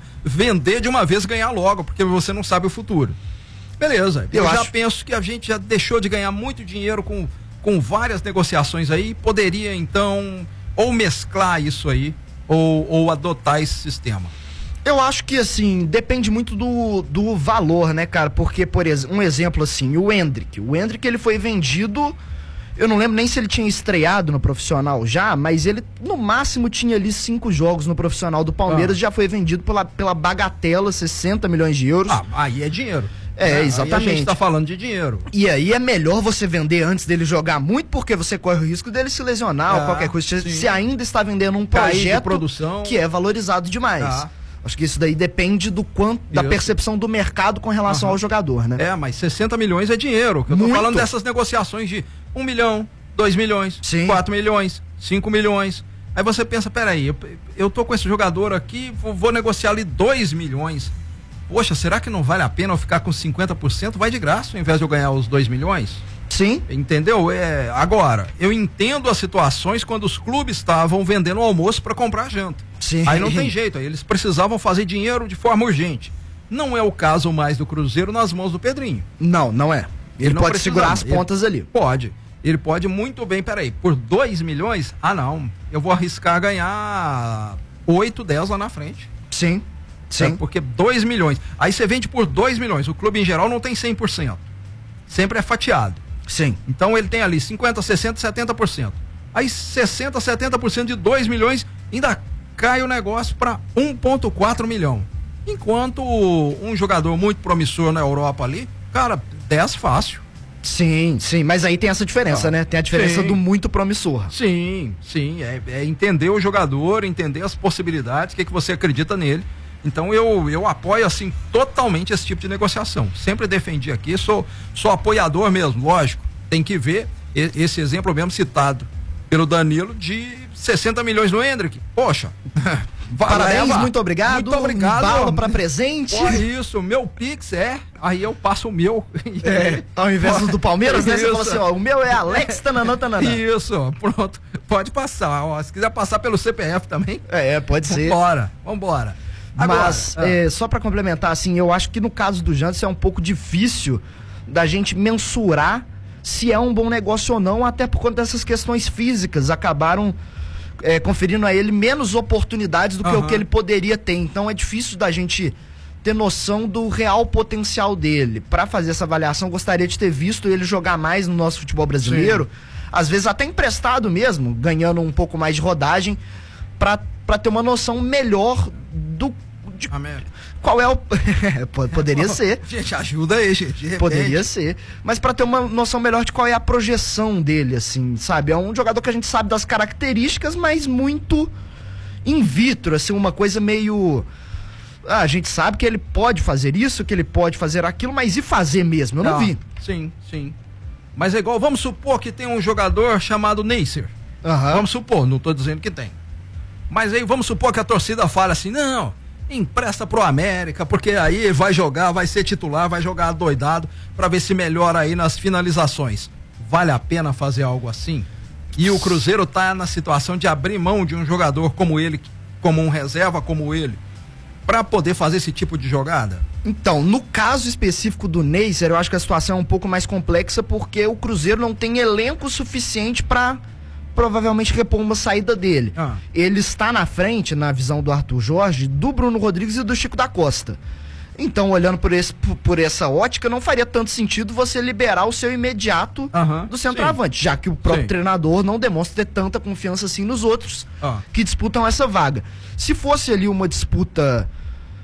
vender de uma vez e ganhar logo, porque você não sabe o futuro. Beleza. Eu, Eu já acho... penso que a gente já deixou de ganhar muito dinheiro com, com várias negociações aí. Poderia então ou mesclar isso aí ou, ou adotar esse sistema. Eu acho que, assim, depende muito do, do valor, né, cara? Porque, por exemplo, um exemplo assim, o Endrick. O Endrick, ele foi vendido, eu não lembro nem se ele tinha estreado no profissional já, mas ele, no máximo, tinha ali cinco jogos no profissional do Palmeiras, ah. já foi vendido pela, pela bagatela, sessenta milhões de euros. Ah, aí é dinheiro. É, é, exatamente. Aí a gente tá falando de dinheiro. E aí é melhor você vender antes dele jogar muito, porque você corre o risco dele se lesionar ah, ou qualquer coisa. Sim. Você ainda está vendendo um projeto de produção que é valorizado demais. Ah. Acho que isso daí depende do quanto, da percepção do mercado com relação uhum. ao jogador, né? É, mas sessenta milhões é dinheiro. Eu Muito. tô falando dessas negociações de um milhão, dois milhões, Sim. quatro milhões, cinco milhões. Aí você pensa, peraí, eu, eu tô com esse jogador aqui, vou, vou negociar ali dois milhões. Poxa, será que não vale a pena eu ficar com cinquenta por cento? Vai de graça ao invés de eu ganhar os dois milhões? Sim. Entendeu? É, agora, eu entendo as situações quando os clubes estavam vendendo o almoço para comprar janta. Sim. Aí não tem jeito, aí eles precisavam fazer dinheiro de forma urgente. Não é o caso mais do Cruzeiro nas mãos do Pedrinho. Não, não é. Ele, ele não pode precisa, segurar as pontas ali. Pode. Ele pode muito bem, peraí, por dois milhões? Ah, não. Eu vou arriscar ganhar oito, dez lá na frente. Sim. Sim. É, porque dois milhões. Aí você vende por dois milhões. O clube em geral não tem cem por cento. Sempre é fatiado. Sim. Então ele tem ali cinquenta, sessenta, setenta por cento. Aí sessenta, setenta por cento de dois milhões ainda cai o negócio para um vírgula quatro milhão. Enquanto um jogador muito promissor na Europa ali, cara, dez fácil. Sim, sim, mas aí tem essa diferença, ah, né? Tem a diferença sim. do muito promissor. Sim, sim, é, é entender o jogador, entender as possibilidades, o que, é que você acredita nele. Então eu, eu apoio assim totalmente esse tipo de negociação. Sempre defendi aqui, sou, sou apoiador mesmo, lógico. Tem que ver e, esse exemplo mesmo citado pelo Danilo de sessenta milhões no Endrick. Poxa, parabéns, leva. muito obrigado. Muito obrigado. Um bala pra presente. Pô, isso, meu Pix é, aí eu passo o meu. É, ao invés do Palmeiras, né? Você fala assim, ó, o meu é Alex Tananã Tananã. Isso, pronto, pode passar. Ó, se quiser passar pelo C P F também. É, pode ser. Vambora, vambora. Agora, Mas, ah. é, só pra complementar, assim, eu acho que no caso do Janderson é um pouco difícil da gente mensurar se é um bom negócio ou não, até por conta dessas questões físicas, acabaram é, conferindo a ele menos oportunidades do que uhum. o que ele poderia ter. Então é difícil da gente ter noção do real potencial dele. Pra fazer essa avaliação, gostaria de ter visto ele jogar mais no nosso futebol brasileiro, Sim. às vezes até emprestado mesmo, ganhando um pouco mais de rodagem, pra, pra ter uma noção melhor do de qual é o poderia ser. Gente, ajuda aí, gente. Poderia ser, mas para ter uma noção melhor de qual é a projeção dele, assim, sabe? É um jogador que a gente sabe das características, mas muito in vitro, assim, uma coisa meio ah, a gente sabe que ele pode fazer isso, que ele pode fazer aquilo, mas e fazer mesmo? Eu não ah, vi. Sim, sim. Mas é igual, vamos supor que tem um jogador chamado Neisser. Uhum. Vamos supor, não tô dizendo que tem. Mas aí vamos supor que a torcida fala assim, não, empresta pro América, porque aí vai jogar, vai ser titular, vai jogar doidado para ver se melhora aí nas finalizações. Vale a pena fazer algo assim? E o Cruzeiro tá na situação de abrir mão de um jogador como ele, como um reserva como ele, para poder fazer esse tipo de jogada? Então, no caso específico do Neisser, eu acho que a situação é um pouco mais complexa, porque o Cruzeiro não tem elenco suficiente para provavelmente repor uma saída dele. Ah. Ele está na frente, na visão do Arthur Jorge, do Bruno Rodrigues e do Chico da Costa. Então, olhando por, esse, por essa ótica, não faria tanto sentido você liberar o seu imediato uh-huh. do centroavante, sim. já que o próprio sim. treinador não demonstra ter tanta confiança assim nos outros ah. que disputam essa vaga. Se fosse ali uma disputa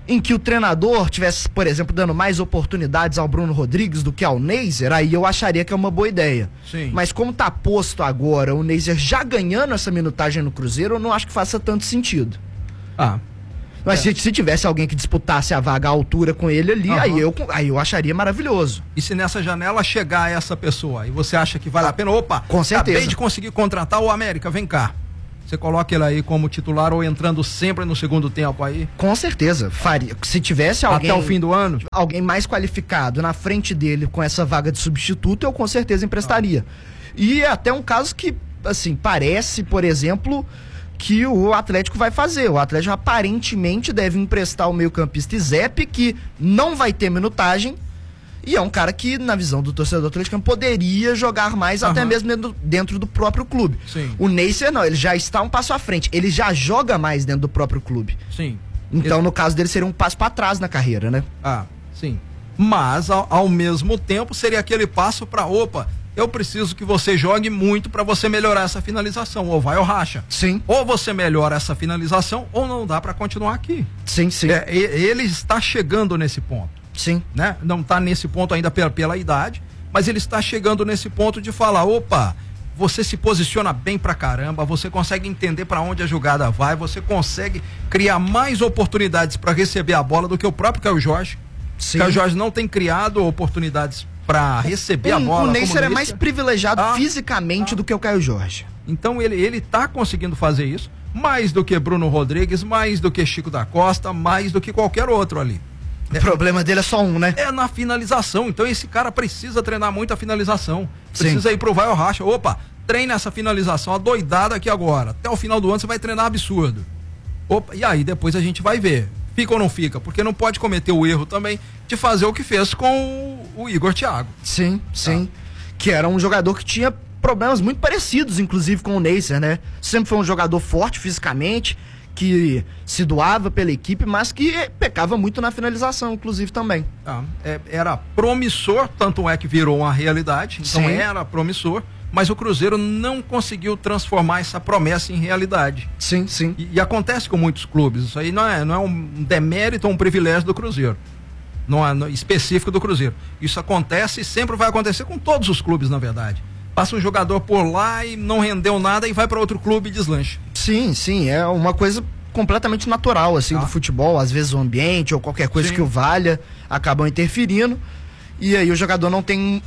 em que o treinador tivesse, por exemplo, dando mais oportunidades ao Bruno Rodrigues do que ao Neiser, aí eu acharia que é uma boa ideia. Sim. Mas como tá posto agora o Neiser já ganhando essa minutagem no Cruzeiro, eu não acho que faça tanto sentido. Ah. Mas é. se, se tivesse alguém que disputasse a vaga à altura com ele ali, Uhum. aí, eu, aí eu acharia maravilhoso. E se nessa janela chegar essa pessoa e você acha que vale a pena, opa, com certeza. Acabei de conseguir contratar o América, vem cá. Você coloca ele aí como titular ou entrando sempre no segundo tempo aí? Com certeza, faria. Se tivesse alguém... Até o fim do ano? Alguém mais qualificado na frente dele com essa vaga de substituto, eu com certeza emprestaria. Ah. E é até um caso que, assim, parece, por exemplo, que o Atlético vai fazer. O Atlético aparentemente deve emprestar o meio-campista Izep, que não vai ter minutagem, e é um cara que, na visão do torcedor atleticano, poderia jogar mais, uhum. até mesmo dentro, dentro do próprio clube. Sim. O Neiser não, ele já está um passo à frente, ele já joga mais dentro do próprio clube. Sim. Então, ele... no caso dele, seria um passo para trás na carreira, né? Ah, sim. Mas, ao, ao mesmo tempo, seria aquele passo para, opa, eu preciso que você jogue muito para você melhorar essa finalização, ou vai ou racha. Sim. Ou você melhora essa finalização, ou não dá para continuar aqui. Sim, sim. É, ele está chegando nesse ponto. Sim. Né? Não está nesse ponto ainda pela, pela idade, mas ele está chegando nesse ponto de falar, opa, você se posiciona bem pra caramba, você consegue entender para onde a jogada vai, você consegue criar mais oportunidades para receber a bola do que o próprio Caio Jorge. Sim. Caio Jorge não tem criado oportunidades para receber o, a bola. O Neiser é mais privilegiado ah, fisicamente ah. do que o Caio Jorge. Então ele, ele tá conseguindo fazer isso, mais do que Bruno Rodrigues, mais do que Chico da Costa, mais do que qualquer outro ali. O é, problema dele é só um, né? É na finalização. Então esse cara precisa treinar muito a finalização. Precisa Sim. ir pro vai ou racha. Opa, treina essa finalização adoidada aqui agora. Até o final do ano você vai treinar absurdo. Opa, e aí depois a gente vai ver. Fica ou não fica? Porque não pode cometer o erro também de fazer o que fez com o Igor Thiago. Sim, sim. Tá. Que era um jogador que tinha problemas muito parecidos, inclusive, com o Neiser, né? Sempre foi um jogador forte fisicamente, que se doava pela equipe, mas que pecava muito na finalização, inclusive, também. Ah, é, era promissor, tanto é que virou uma realidade, então Sim. era promissor, mas o Cruzeiro não conseguiu transformar essa promessa em realidade. Sim, sim. E, e acontece com muitos clubes, isso aí não é, não é um demérito ou um privilégio do Cruzeiro, não é não, específico do Cruzeiro. Isso acontece e sempre vai acontecer com todos os clubes, na verdade. Passa um jogador por lá e não rendeu nada e vai para outro clube e deslancha. Sim, sim, é uma coisa completamente natural, assim, ah. do futebol. Às vezes o ambiente ou qualquer coisa sim. que o valha acabam interferindo e aí o jogador não tem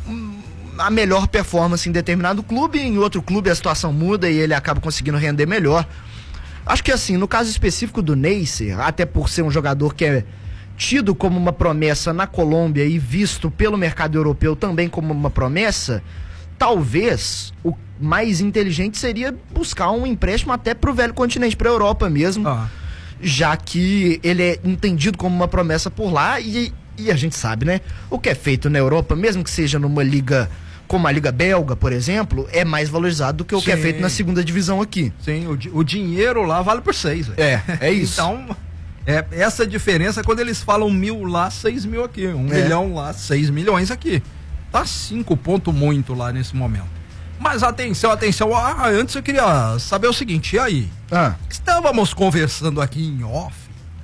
a melhor performance em determinado clube, em outro clube a situação muda e ele acaba conseguindo render melhor. Acho que assim, no caso específico do Neiser, até por ser um jogador que é tido como uma promessa na Colômbia e visto pelo mercado europeu também como uma promessa, talvez o mais inteligente seria buscar um empréstimo até pro velho continente, pra Europa mesmo, ah. já que ele é entendido como uma promessa por lá e, e a gente sabe, né? O que é feito na Europa, mesmo que seja numa liga como a Liga Belga, por exemplo, é mais valorizado do que o Sim. que é feito na segunda divisão aqui. Sim, o, o dinheiro lá vale por seis. Véio. É, é isso. Então, é, essa diferença quando eles falam mil lá, seis mil aqui, um é. milhão lá, seis milhões aqui. Tá cinco pontos muito lá nesse momento. Mas atenção, atenção. Ah, antes eu queria saber o seguinte, e aí? Ah. Estávamos conversando aqui em off,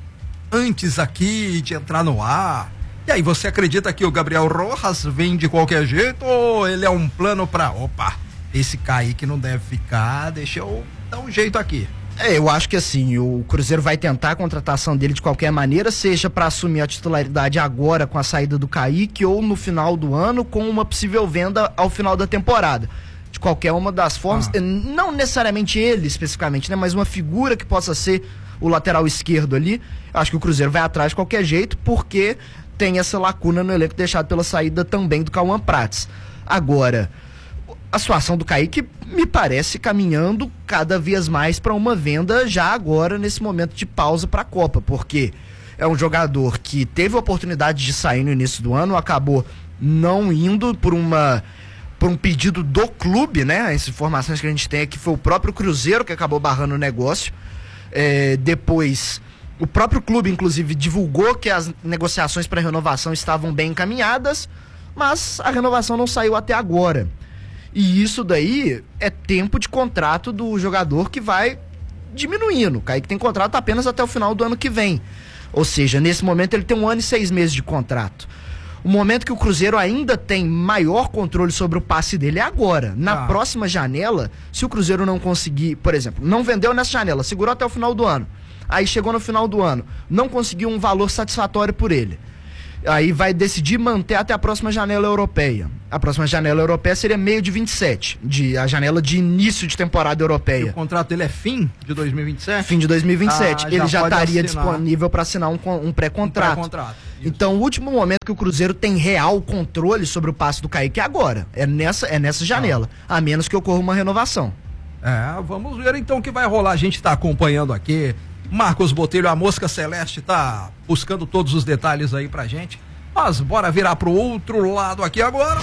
antes aqui de entrar no ar. E aí, você acredita que o Gabriel Rojas vem de qualquer jeito ou ele é um plano pra... Opa, esse Kaique não deve ficar, deixa eu dar um jeito aqui. É, eu acho que assim, o Cruzeiro vai tentar a contratação dele de qualquer maneira, seja para assumir a titularidade agora com a saída do Kaique ou no final do ano com uma possível venda ao final da temporada. De qualquer uma das formas, ah. não necessariamente ele especificamente, né, mas uma figura que possa ser o lateral esquerdo ali. Acho que o Cruzeiro vai atrás de qualquer jeito, porque tem essa lacuna no elenco deixado pela saída também do Cauã Prates. Agora, a situação do Kaique me parece caminhando cada vez mais para uma venda já agora, nesse momento de pausa para a Copa, porque é um jogador que teve a oportunidade de sair no início do ano, acabou não indo por uma por um pedido do clube, né? As informações que a gente tem é que foi o próprio Cruzeiro que acabou barrando o negócio. É, depois, o próprio clube, inclusive, divulgou que as negociações para renovação estavam bem encaminhadas, mas a renovação não saiu até agora. E isso daí é tempo de contrato do jogador que vai diminuindo. O Kaique tem contrato apenas até o final do ano que vem. Ou seja, nesse momento ele tem um ano e seis meses de contrato. O momento que o Cruzeiro ainda tem maior controle sobre o passe dele é agora. Na ah. próxima janela, se o Cruzeiro não conseguir, por exemplo, não vendeu nessa janela, segurou até o final do ano. Aí chegou no final do ano, não conseguiu um valor satisfatório por ele. Aí vai decidir manter até a próxima janela europeia. A próxima janela europeia seria meio de vinte e sete, de, a janela de início de temporada europeia. E o contrato dele é fim de dois mil e vinte e sete? Fim de dois mil e vinte e sete. Ah, ele já estaria disponível para assinar um, um pré-contrato. Um pré-contrato. Então, o último momento que o Cruzeiro tem real controle sobre o passe do Kaique é agora. É nessa, é nessa janela. Ah. A menos que ocorra uma renovação. É, vamos ver então o que vai rolar. A gente está acompanhando aqui. Marcos Botelho, a Mosca Celeste, tá buscando todos os detalhes aí pra gente. Mas bora virar pro outro lado aqui agora.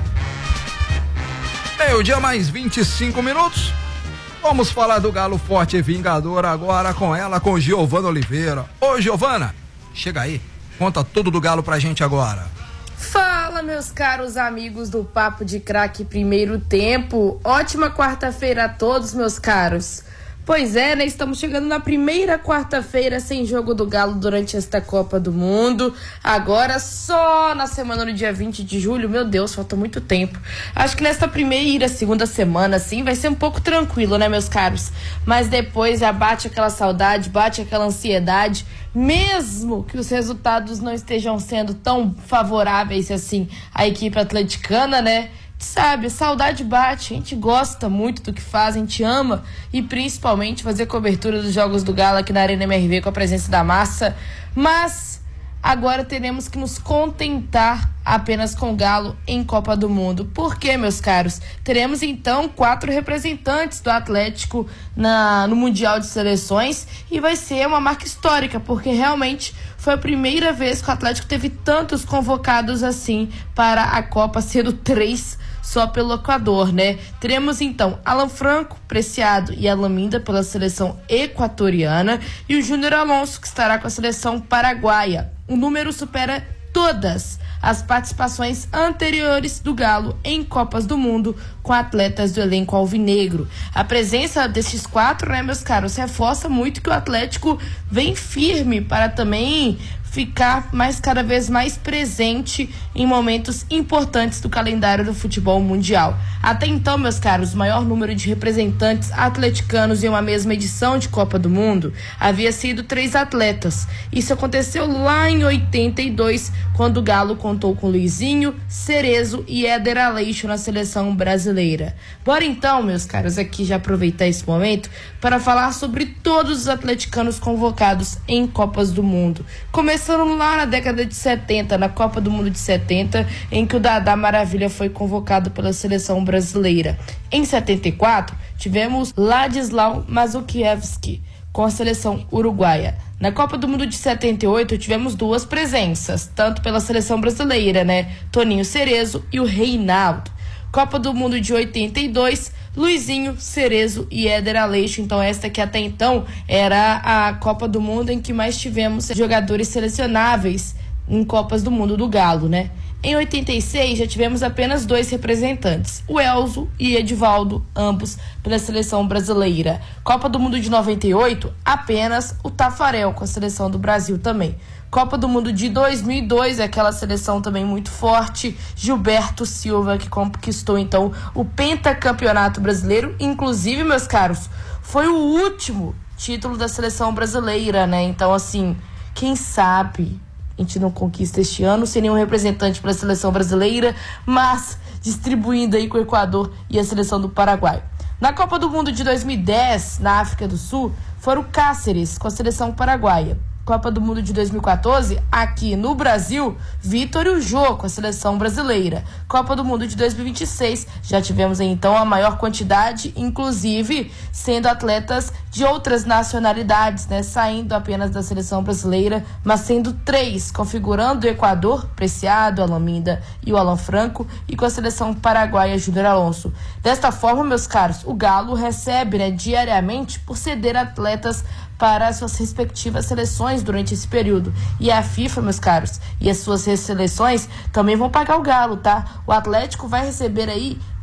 Meio dia mais vinte e cinco minutos. Vamos falar do Galo Forte e Vingador agora com ela, com Giovana Oliveira. Ô Giovana, chega aí, conta tudo do Galo pra gente agora. Fala, meus caros amigos do Papo de Craque Primeiro Tempo. Ótima quarta-feira a todos, meus caros. Pois é, né? Estamos chegando na primeira quarta-feira sem jogo do Galo durante esta Copa do Mundo. Agora só na semana do dia vinte de julho. Meu Deus, falta muito tempo. Acho que nesta primeira, segunda semana, assim, vai ser um pouco tranquilo, né, meus caros? Mas depois já bate aquela saudade, bate aquela ansiedade. Mesmo que os resultados não estejam sendo tão favoráveis assim à equipe atleticana, né? Sabe, saudade bate, a gente gosta muito do que faz, a gente ama e principalmente fazer cobertura dos jogos do Galo aqui na Arena M R V com a presença da massa, mas agora teremos que nos contentar apenas com o Galo em Copa do Mundo. Por quê, meus caros? Teremos então quatro representantes do Atlético na, no Mundial de Seleções e vai ser uma marca histórica, porque realmente foi a primeira vez que o Atlético teve tantos convocados assim para a Copa, sendo três só pelo Equador, né? Teremos então Alan Franco, Preciado e Alaminda pela seleção equatoriana e o Júnior Alonso, que estará com a seleção paraguaia. O número supera todas as participações anteriores do Galo em Copas do Mundo com atletas do elenco alvinegro. A presença desses quatro, né, meus caros, reforça muito que o Atlético vem firme para também ficar mais cada vez mais presente em momentos importantes do calendário do futebol mundial. Até então, meus caros, o maior número de representantes atleticanos em uma mesma edição de Copa do Mundo havia sido três atletas. Isso aconteceu lá em oitenta e dois, quando o Galo contou com Luizinho, Cerezo e Éder Aleixo na seleção brasileira. Bora então, meus caros, aqui já aproveitar esse momento para falar sobre todos os atleticanos convocados em Copas do Mundo. Começando lá na década de setenta, na Copa do Mundo de setenta, em que o Dadá Maravilha foi convocado pela seleção brasileira. Em setenta e quatro, tivemos Ladislau Mazukiewicz com a seleção uruguaia. Na Copa do Mundo de setenta e oito, tivemos duas presenças, tanto pela seleção brasileira, né? Toninho Cerezo e o Reinaldo. Copa do Mundo de oitenta e dois, Luizinho, Cerezo e Éder Aleixo. Então esta que até então era a Copa do Mundo em que mais tivemos jogadores selecionáveis em Copas do Mundo do Galo, né? Em oitenta e seis já tivemos apenas dois representantes, o Elzo e Edivaldo, ambos pela seleção brasileira. Copa do Mundo de noventa e oito, apenas o Tafarel com a seleção do Brasil também. Copa do Mundo de dois mil e dois, aquela seleção também muito forte, Gilberto Silva, que conquistou então o pentacampeonato brasileiro. Inclusive, meus caros, foi o último título da seleção brasileira, né? Então, assim, quem sabe a gente não conquista este ano sem nenhum representante para a seleção brasileira, mas distribuindo aí com o Equador e a seleção do Paraguai. Na Copa do Mundo de dois mil e dez, na África do Sul, foram Cáceres com a seleção paraguaia. Copa do Mundo de dois mil e quatorze, aqui no Brasil, Vitor Ujô com a seleção brasileira. Copa do Mundo de dois mil e vinte e seis, já tivemos então a maior quantidade, inclusive sendo atletas de outras nacionalidades, né? Saindo apenas da seleção brasileira, mas sendo três, configurando o Equador, Preciado, Alaminda e o Alan Franco, e com a seleção paraguaia, Júnior Alonso. Desta forma, meus caros, o Galo recebe, né, diariamente por ceder atletas para as suas respectivas seleções durante esse período. E a FIFA, meus caros, e as suas seleções também vão pagar o Galo, tá? O Atlético vai receber aí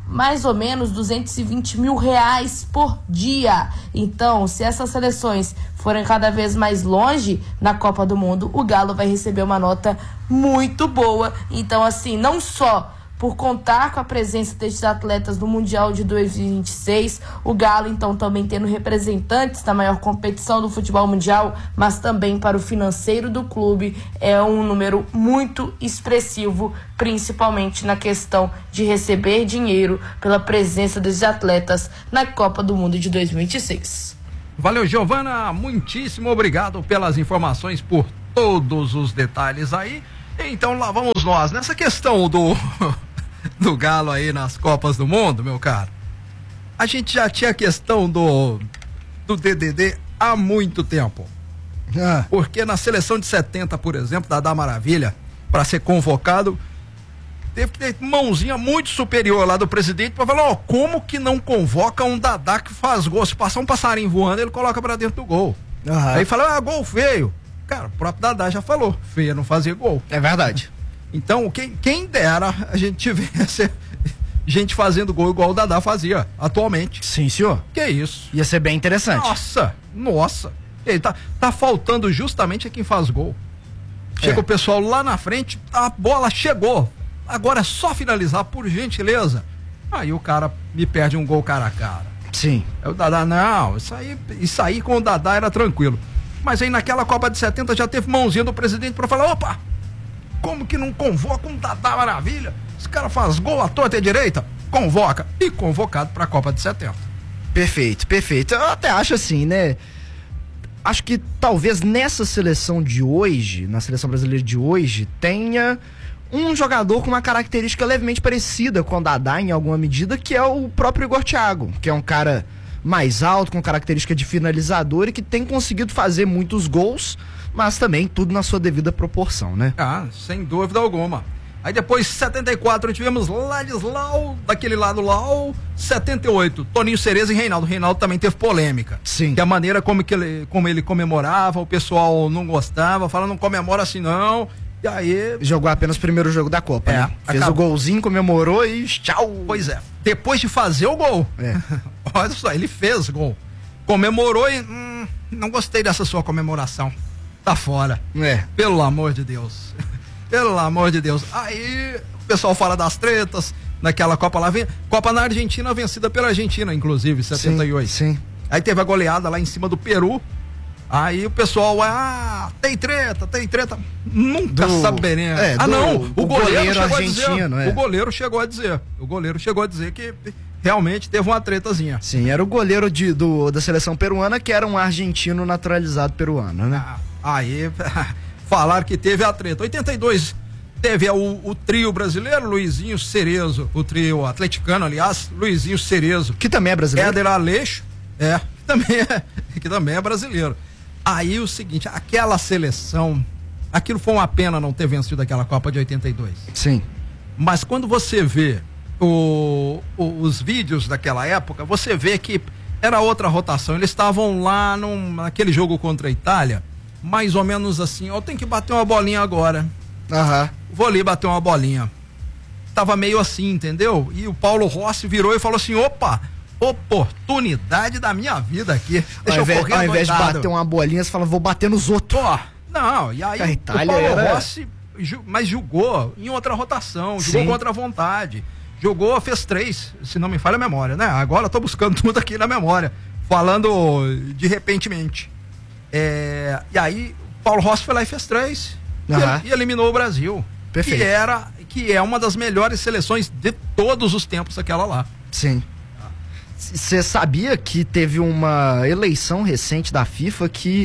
mais ou menos duzentos e vinte mil reais por dia. Então, se essas seleções forem cada vez mais longe na Copa do Mundo, o Galo vai receber uma nota muito boa. Então, assim, não só por contar com a presença desses atletas no Mundial de dois mil e vinte e seis, o Galo, então, também tendo representantes da maior competição do futebol mundial, mas também para o financeiro do clube, é um número muito expressivo, principalmente na questão de receber dinheiro pela presença desses atletas na Copa do Mundo de dois mil e vinte e seis. Valeu, Giovana, muitíssimo obrigado pelas informações, por todos os detalhes aí. Então lá vamos nós, nessa questão do... do Galo aí nas Copas do Mundo, meu caro. A gente já tinha a questão do do D D D há muito tempo. Ah. Porque na seleção de setenta, por exemplo, da Dadá Maravilha, para ser convocado, teve que ter mãozinha muito superior lá do presidente para falar, ó, oh, como que não convoca um Dadá que faz gol? Se passar um passarinho voando, ele coloca para dentro do gol. Ah. Aí fala, ah, gol feio. Cara, o próprio Dadá já falou, feio não fazia gol. É verdade. Então, quem, quem dera a gente tivesse gente fazendo gol igual o Dadá fazia atualmente. Sim, senhor. Que isso? Ia ser bem interessante. Nossa, nossa. Ele tá, tá faltando justamente a quem faz gol. Chega é. o pessoal lá na frente, a bola chegou. Agora é só finalizar, por gentileza. Aí o cara me perde um gol cara a cara. Sim. É o Dadá, não, isso aí, isso aí com o Dadá era tranquilo. Mas aí naquela Copa de setenta já teve mãozinha do presidente pra falar, opa, como que não convoca um Dadá Maravilha? Esse cara faz gol à torta e à direita? Convoca. E convocado para a Copa de setenta. Perfeito, perfeito. Eu até acho assim, né? Acho que talvez nessa seleção de hoje, na seleção brasileira de hoje, tenha um jogador com uma característica levemente parecida com o Dadá em alguma medida, que é o próprio Igor Thiago, que é um cara mais alto, com característica de finalizador e que tem conseguido fazer muitos gols, mas também tudo na sua devida proporção, né? Ah, sem dúvida alguma. Aí depois, setenta e quatro, tivemos Ladislau, daquele lado lá, setenta e oito, Toninho Cereza e Reinaldo. Reinaldo também teve polêmica. Sim. Que a maneira como, que ele, como ele comemorava, o pessoal não gostava, falando, não comemora assim não. E aí... Jogou apenas o primeiro jogo da Copa, é, né? Fez acabou. O golzinho, comemorou e tchau. Pois é. Depois de fazer o gol, é. Olha só, ele fez gol. Comemorou e... Hum, não gostei dessa sua comemoração. Tá fora. É. Pelo amor de Deus. Pelo amor de Deus. Aí o pessoal fala das tretas. Naquela Copa lá, vem, Copa na Argentina, vencida pela Argentina, inclusive, setenta e oito. Sim, sim. Aí teve a goleada lá em cima do Peru. Aí o pessoal, ah, tem treta, tem treta. Nunca do, saberemos. É, ah, do, não, o goleiro, goleiro chegou argentino, a dizer. É. O goleiro chegou a dizer. O goleiro chegou a dizer que realmente teve uma tretazinha. Sim, era o goleiro de, do, da seleção peruana, que era um argentino naturalizado peruano, né? Ah, aí falaram que teve a treta. oitenta e dois teve o, o trio brasileiro, Luizinho Cerezo, o trio atleticano, aliás, Luizinho Cerezo. Que também é brasileiro. Éder Aleixo, é, que também é, que também é brasileiro. Aí o seguinte, aquela seleção, aquilo foi uma pena não ter vencido aquela Copa de oitenta e dois. Sim. Mas quando você vê o, o, os vídeos daquela época, você vê que era outra rotação. Eles estavam lá num, naquele jogo contra a Itália, mais ou menos assim, ó, tem que bater uma bolinha agora. Aham. Vou ali bater uma bolinha. Tava meio assim, entendeu? E o Paulo Rossi virou e falou assim, opa, oportunidade da minha vida aqui. Deixa ao eu correr Ao invés de bater uma bolinha, você fala, vou bater nos outros. Pô, não, e aí a Itália o Paulo era... Rossi, mas jogou em outra rotação, jogou Sim. contra a vontade. Jogou, fez três, se não me falha a memória, né? Agora eu tô buscando tudo aqui na memória, falando de repentemente. É, e aí, Paulo Rossi foi lá e fez três. Uhum. E, e eliminou o Brasil. Perfeito. Que, era, que é uma das melhores seleções de todos os tempos, aquela lá. Sim. Você sabia que teve uma eleição recente da FIFA que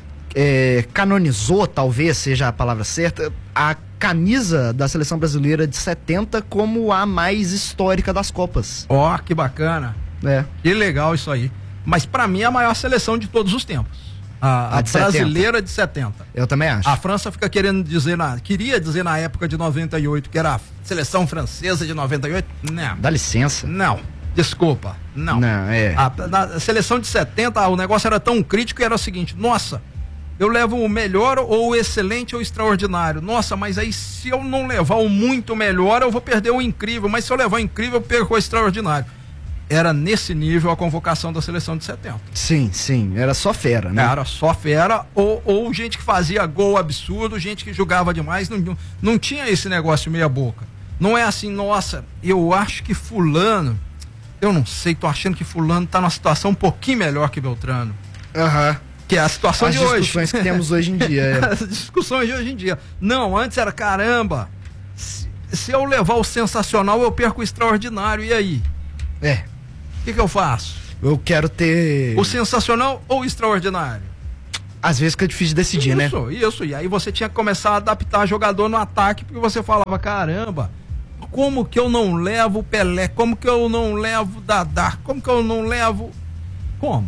é, canonizou, talvez seja a palavra certa, a camisa da seleção brasileira de setenta como a mais histórica das Copas. Ó, oh, que bacana. É. Que legal isso aí. Mas pra mim é a maior seleção de todos os tempos. A, a, a de brasileira setenta. De setenta. Eu também acho. A França fica querendo dizer, na, queria dizer na época de noventa e oito que era a seleção francesa de noventa e oito. Não. Dá licença. Não. Desculpa. Não. Não, é. A, na seleção de setenta, o negócio era tão crítico que era o seguinte, nossa, Eu levo o melhor ou o excelente ou o extraordinário. Nossa, mas aí se eu não levar o muito melhor, eu vou perder o incrível. Mas se eu levar o incrível, eu perco o extraordinário. Era nesse nível a convocação da seleção de setenta. Sim, sim. Era só fera, né? Era só fera ou, ou gente que fazia gol absurdo, gente que jogava demais. Não, não, não tinha esse negócio meia boca. Não é assim, nossa, eu acho que fulano... Eu não sei, tô achando que fulano tá numa situação um pouquinho melhor que Beltrano. Aham. Uhum. Que é a situação As de hoje. As discussões que temos hoje em dia. É. As discussões de hoje em dia. Não, antes era caramba. Se, se eu levar o sensacional, eu perco o extraordinário. E aí? É. O que, que eu faço? Eu quero ter... O sensacional ou o extraordinário? Às vezes que é difícil decidir, isso, né? Isso, isso. E aí você tinha que começar a adaptar jogador no ataque, porque você falava, caramba, como que eu não levo o Pelé? Como que eu não levo o Dadá? Como que eu não levo... Como?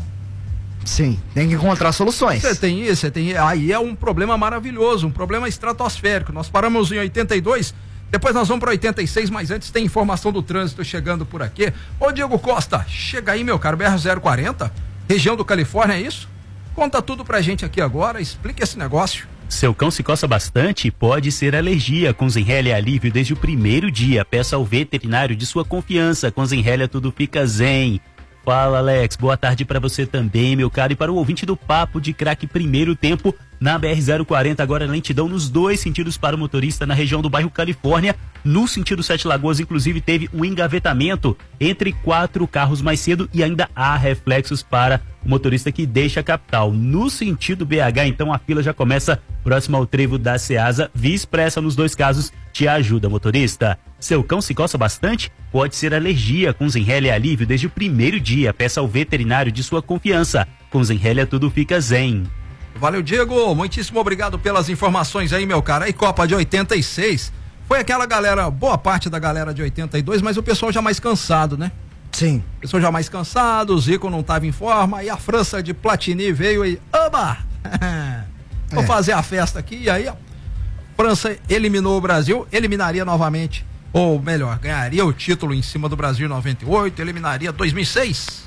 Sim, tem que encontrar soluções. Você tem isso, você tem. Aí é um problema maravilhoso, um problema estratosférico. Nós paramos em oitenta e dois, depois nós vamos para oitenta e seis, mas antes tem informação do trânsito chegando por aqui. Ô Diego Costa, chega aí, meu caro, B R zero quarenta, região do Califórnia, é isso? Conta tudo pra gente aqui agora, explica esse negócio. Seu cão se coça bastante? Pode ser alergia. Com Zenrelia Alívio desde o primeiro dia. Peça ao veterinário de sua confiança. Com Zenrelia tudo fica zen. Fala, Alex. Boa tarde para você também, meu caro, e para o ouvinte do Papo de Craque Primeiro Tempo na B R zero quarenta. Agora lentidão nos dois sentidos para o motorista na região do bairro Califórnia. No sentido Sete Lagoas, inclusive, teve um engavetamento entre quatro carros mais cedo e ainda há reflexos para o motorista que deixa a capital. No sentido B H, então, a fila já começa próximo ao trevo da Ceasa. Via Expressa nos dois casos te ajuda, motorista. Seu cão se coça bastante? Pode ser alergia. Com Zenrelia Alívio desde o primeiro dia. Peça ao veterinário de sua confiança. Com Zenrelia tudo fica zen. Valeu, Diego. Muitíssimo obrigado pelas informações aí, meu cara. Aí, Copa de oitenta e seis. Foi aquela galera, boa parte da galera de oitenta e dois, mas o pessoal já mais cansado, né? Sim. O pessoal já mais cansado, o Zico não estava em forma, e a França de Platini veio e... Oba! Vou é. fazer a festa aqui, e aí a França eliminou o Brasil, eliminaria novamente, ou melhor, ganharia o título em cima do Brasil em noventa e oito, eliminaria dois mil e seis.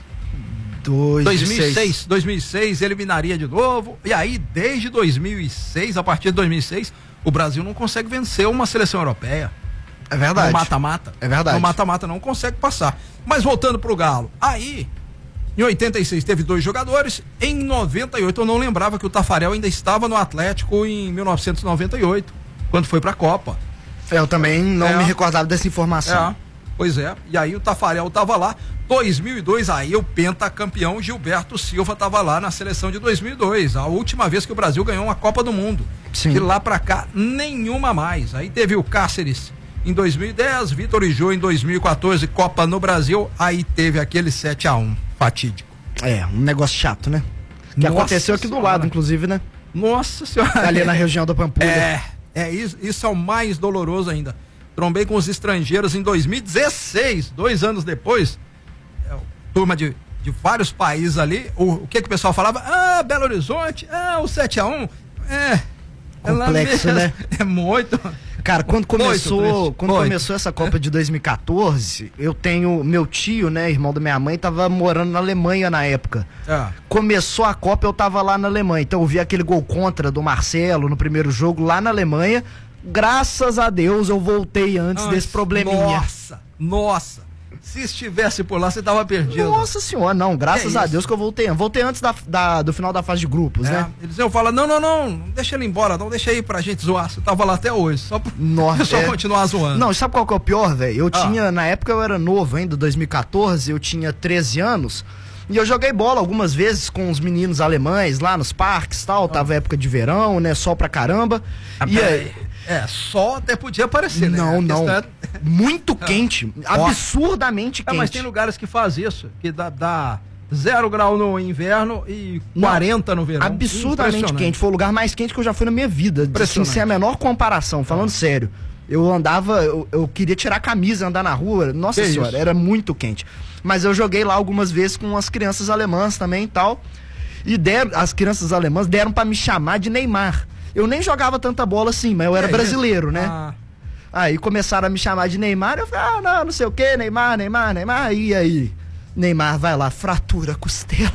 dois mil e seis. dois mil e seis eliminaria de novo, e aí desde dois mil e seis, a partir de dois mil e seis, o Brasil não consegue vencer uma seleção europeia. É verdade. No mata-mata. É verdade. No mata-mata não consegue passar. Mas voltando pro Galo, aí, em oitenta e seis teve dois jogadores, em noventa e oito eu não lembrava que o Tafarel ainda estava no Atlético em mil novecentos e noventa e oito, quando foi pra Copa. Eu também não é. me recordava dessa informação. É. Pois é, e aí o Tafarel tava lá, dois mil e dois, aí o pentacampeão Gilberto Silva tava lá na seleção de dois mil e dois, a última vez que o Brasil ganhou uma Copa do Mundo. Sim. De lá pra cá, nenhuma mais. Aí teve o Cáceres em dois mil e dez, Vitor e Jô em dois mil e quatorze, Copa no Brasil, aí teve aquele sete a um fatídico. É, um negócio chato, né? Que Nossa aconteceu aqui senhora. do lado, inclusive, né? Nossa senhora. Ali na região da Pampulha. É, é isso, isso é o mais doloroso ainda. Trombei com os estrangeiros em dois mil e dezesseis, dois anos depois, é, turma de, de vários países ali, o, o que que o pessoal falava? Ah, Belo Horizonte, ah, o sete a um, é... Complexo, é né? É muito... Cara, quando começou, muito quando muito. começou essa Copa é. de dois mil e quatorze, eu tenho, meu tio, né, irmão da minha mãe, tava morando na Alemanha na época. É. Começou a Copa, eu tava lá na Alemanha, então eu vi aquele gol contra do Marcelo no primeiro jogo lá na Alemanha. Graças a Deus eu voltei antes, antes desse probleminha. Nossa, nossa. Se estivesse por lá, você tava perdido. Nossa senhora, não, graças é a Deus que eu voltei. Voltei antes da, da, do final da fase de grupos, é, né? Eles iam falar, não, não, não, não deixa ele embora, não deixa aí pra gente zoar. Você tava lá até hoje, só pra Nossa, só é... continuar zoando. Não, sabe qual que é o pior, velho? Eu ah. tinha, na época eu era novo ainda, dois mil e quatorze, eu tinha treze anos, e eu joguei bola algumas vezes com os meninos alemães lá nos parques e tal, ah. tava época de verão, né, sol pra caramba. Ah, e aí... É, só até podia aparecer, não, né? Não, não. É... Muito quente, é. absurdamente quente. É, mas tem lugares que faz isso, que dá, dá zero grau no inverno e quarenta não, no verão. Absurdamente quente, foi o lugar mais quente que eu já fui na minha vida, assim, sem a menor comparação, falando é. sério. Eu andava, eu, eu queria tirar a camisa e andar na rua, nossa que senhora, isso? Era muito quente. Mas eu joguei lá algumas vezes com as crianças alemãs também e tal, e deram, as crianças alemãs deram pra me chamar de Neymar. Eu nem jogava tanta bola assim, mas eu era é brasileiro, né? Ah. Aí começaram a me chamar de Neymar, eu falei, ah, não, não sei o que, Neymar, Neymar, Neymar, e aí? Neymar vai lá, fratura a costela.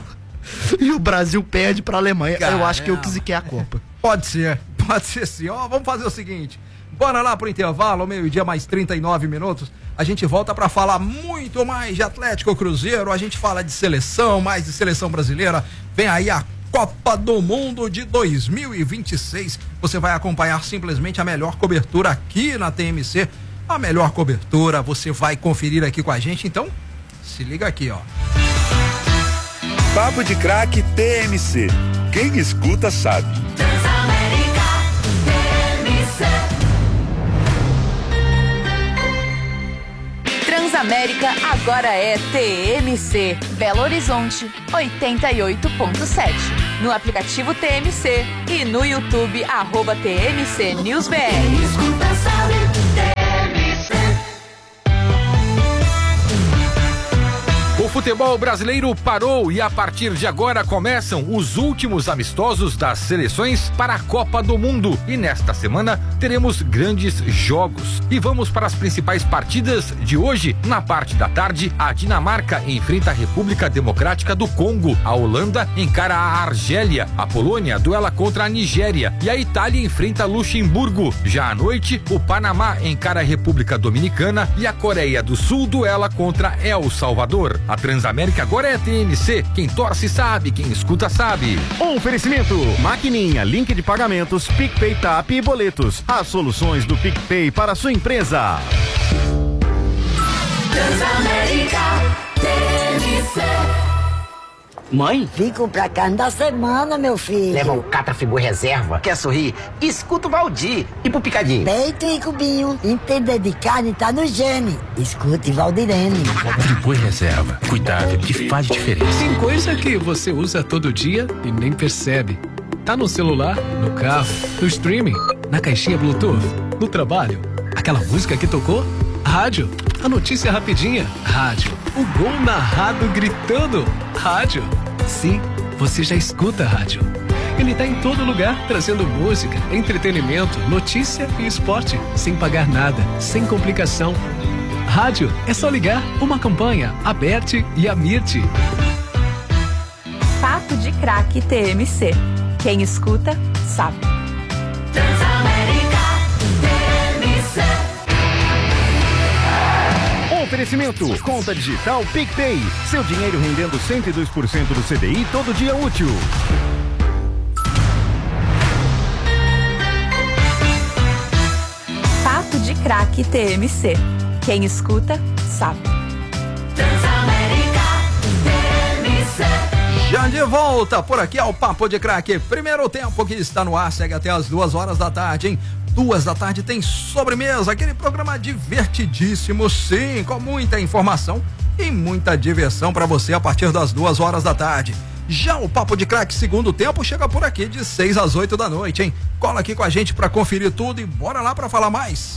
e o Brasil perde pra Alemanha. Caramba. Eu acho que eu quis que é a Copa. Pode ser, pode ser sim. Ó, vamos fazer o seguinte, bora lá pro intervalo, meio-dia mais trinta e nove minutos. A gente volta pra falar muito mais de Atlético Cruzeiro, a gente fala de seleção, mais de seleção brasileira. Vem aí a Copa do Mundo de dois mil e vinte e seis. Você vai acompanhar simplesmente a melhor cobertura aqui na T M C. A melhor cobertura, você vai conferir aqui com a gente, então se liga aqui, ó. Papo de Craque T M C. Quem escuta sabe. Transamérica T M C. Transamérica agora é T M C. Belo Horizonte, oitenta e oito ponto sete. No aplicativo T M C e no YouTube, arroba T M C News B R. Quem escuta sabe, T M C. O futebol brasileiro parou e a partir de agora começam os últimos amistosos das seleções para a Copa do Mundo. E nesta semana teremos grandes jogos. E vamos para as principais partidas de hoje. Na parte da tarde, a Dinamarca enfrenta a República Democrática do Congo. A Holanda encara a Argélia. A Polônia duela contra a Nigéria. E a Itália enfrenta Luxemburgo. Já à noite, o Panamá encara a República Dominicana e a Coreia do Sul duela contra El Salvador. A Transamérica agora é T M C. Quem torce sabe, quem escuta sabe. Oferecimento: Maquininha, link de pagamentos, PicPay, Tap e boletos. As soluções do PicPay para a sua empresa. Transamérica T M C. Mãe? Vim comprar carne da semana, meu filho. Leva o Catafigu Reserva. Quer sorrir? Escuta o Valdir. E pro Picadinho? Peito e cubinho. Entender de carne tá no gene. Escute Valdirene. Friboi Reserva. Cuidado que faz diferença. Tem coisa que você usa todo dia e nem percebe. Tá no celular, no carro, no streaming, na caixinha Bluetooth, no trabalho. Aquela música que tocou? Rádio. A notícia rapidinha? Rádio. O gol narrado gritando? Rádio. Sim, você já escuta a rádio. Ele tá em todo lugar, trazendo música, entretenimento, notícia e esporte, sem pagar nada, sem complicação. Rádio é só ligar uma campanha, Aberte e Amirte. Papo de Craque T M C. Quem escuta, sabe. Transamérica T M C. Oferecimento: conta digital PicPay. Seu dinheiro rendendo cento e dois por cento do C D I todo dia útil. Papo de Craque T M C. Quem escuta, sabe. Transamérica T M C. Já de volta por aqui ao Papo de Craque. Primeiro tempo que está no ar, segue até as duas horas da tarde, hein? Duas da tarde tem sobremesa, aquele programa divertidíssimo, sim, com muita informação e muita diversão para você a partir das duas horas da tarde. Já o Papo de Craque segundo tempo chega por aqui de seis às oito da noite, hein? Cola aqui com a gente para conferir tudo e bora lá para falar mais.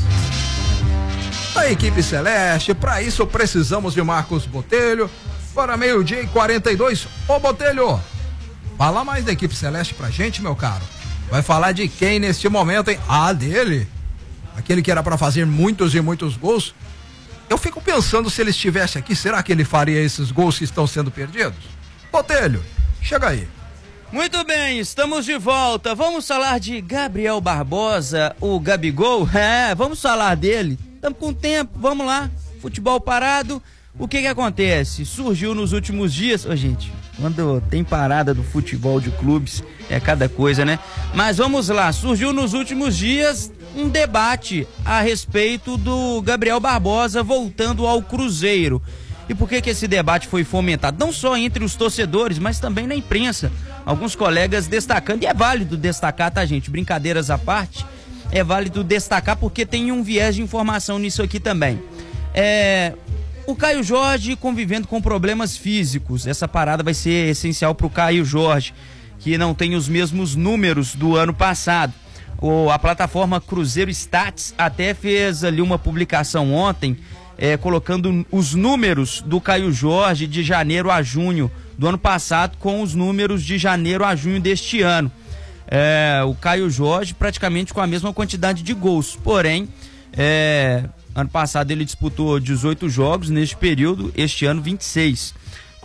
A equipe celeste, para isso precisamos de Marcos Botelho. Para meio-dia e quarenta e dois. Ô Botelho, fala mais da equipe celeste pra gente, meu caro. Vai falar de quem neste momento, hein? Ah, dele. Aquele que era para fazer muitos e muitos gols. Eu fico pensando, se ele estivesse aqui, será que ele faria esses gols que estão sendo perdidos? Botelho, chega aí. Muito bem, estamos de volta. Vamos falar de Gabriel Barbosa, o Gabigol. É, vamos falar dele. Estamos com tempo, vamos lá. Futebol parado. O que que acontece? Surgiu nos últimos dias... Ô, gente, quando tem parada do futebol de clubes, é cada coisa, né? Mas vamos lá, surgiu nos últimos dias um debate a respeito do Gabriel Barbosa voltando ao Cruzeiro. E por que que esse debate foi fomentado? Não só entre os torcedores, mas também na imprensa. Alguns colegas destacando, e é válido destacar, tá, gente? Brincadeiras à parte, é válido destacar porque tem um viés de informação nisso aqui também. É... O Caio Jorge convivendo com problemas físicos. Essa parada vai ser essencial para o Caio Jorge, que não tem os mesmos números do ano passado. O, a plataforma Cruzeiro Stats até fez ali uma publicação ontem, é, colocando os números do Caio Jorge de janeiro a junho do ano passado com os números de janeiro a junho deste ano. É, o Caio Jorge praticamente com a mesma quantidade de gols, porém... É, ano passado ele disputou dezoito jogos, neste período, este ano vinte e seis.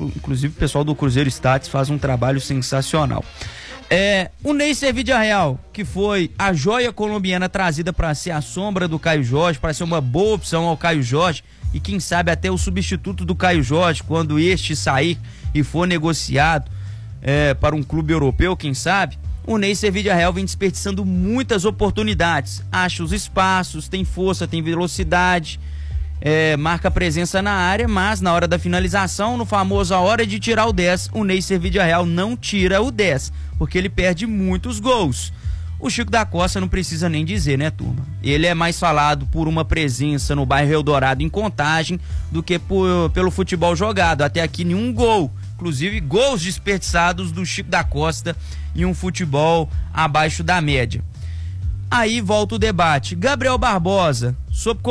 inclusive o pessoal do Cruzeiro Stats faz um trabalho sensacional. É, o Neisser Villarreal, que foi a joia colombiana trazida para ser a sombra do Caio Jorge, para ser uma boa opção ao Caio Jorge e quem sabe até o substituto do Caio Jorge quando este sair e for negociado é, para um clube europeu, quem sabe. O Neisser Villarreal vem desperdiçando muitas oportunidades, acha os espaços, tem força, tem velocidade, é, marca presença na área, mas na hora da finalização, no famoso a hora de tirar o dez, o Neisser Villarreal não tira o dez, porque ele perde muitos gols. O Chico da Costa não precisa nem dizer, né, turma? Ele é mais falado por uma presença no bairro Eldorado em Contagem do que por, pelo futebol jogado. Até aqui nenhum gol, inclusive gols desperdiçados do Chico da Costa em um futebol abaixo da média. Aí volta o debate. Gabriel Barbosa, sob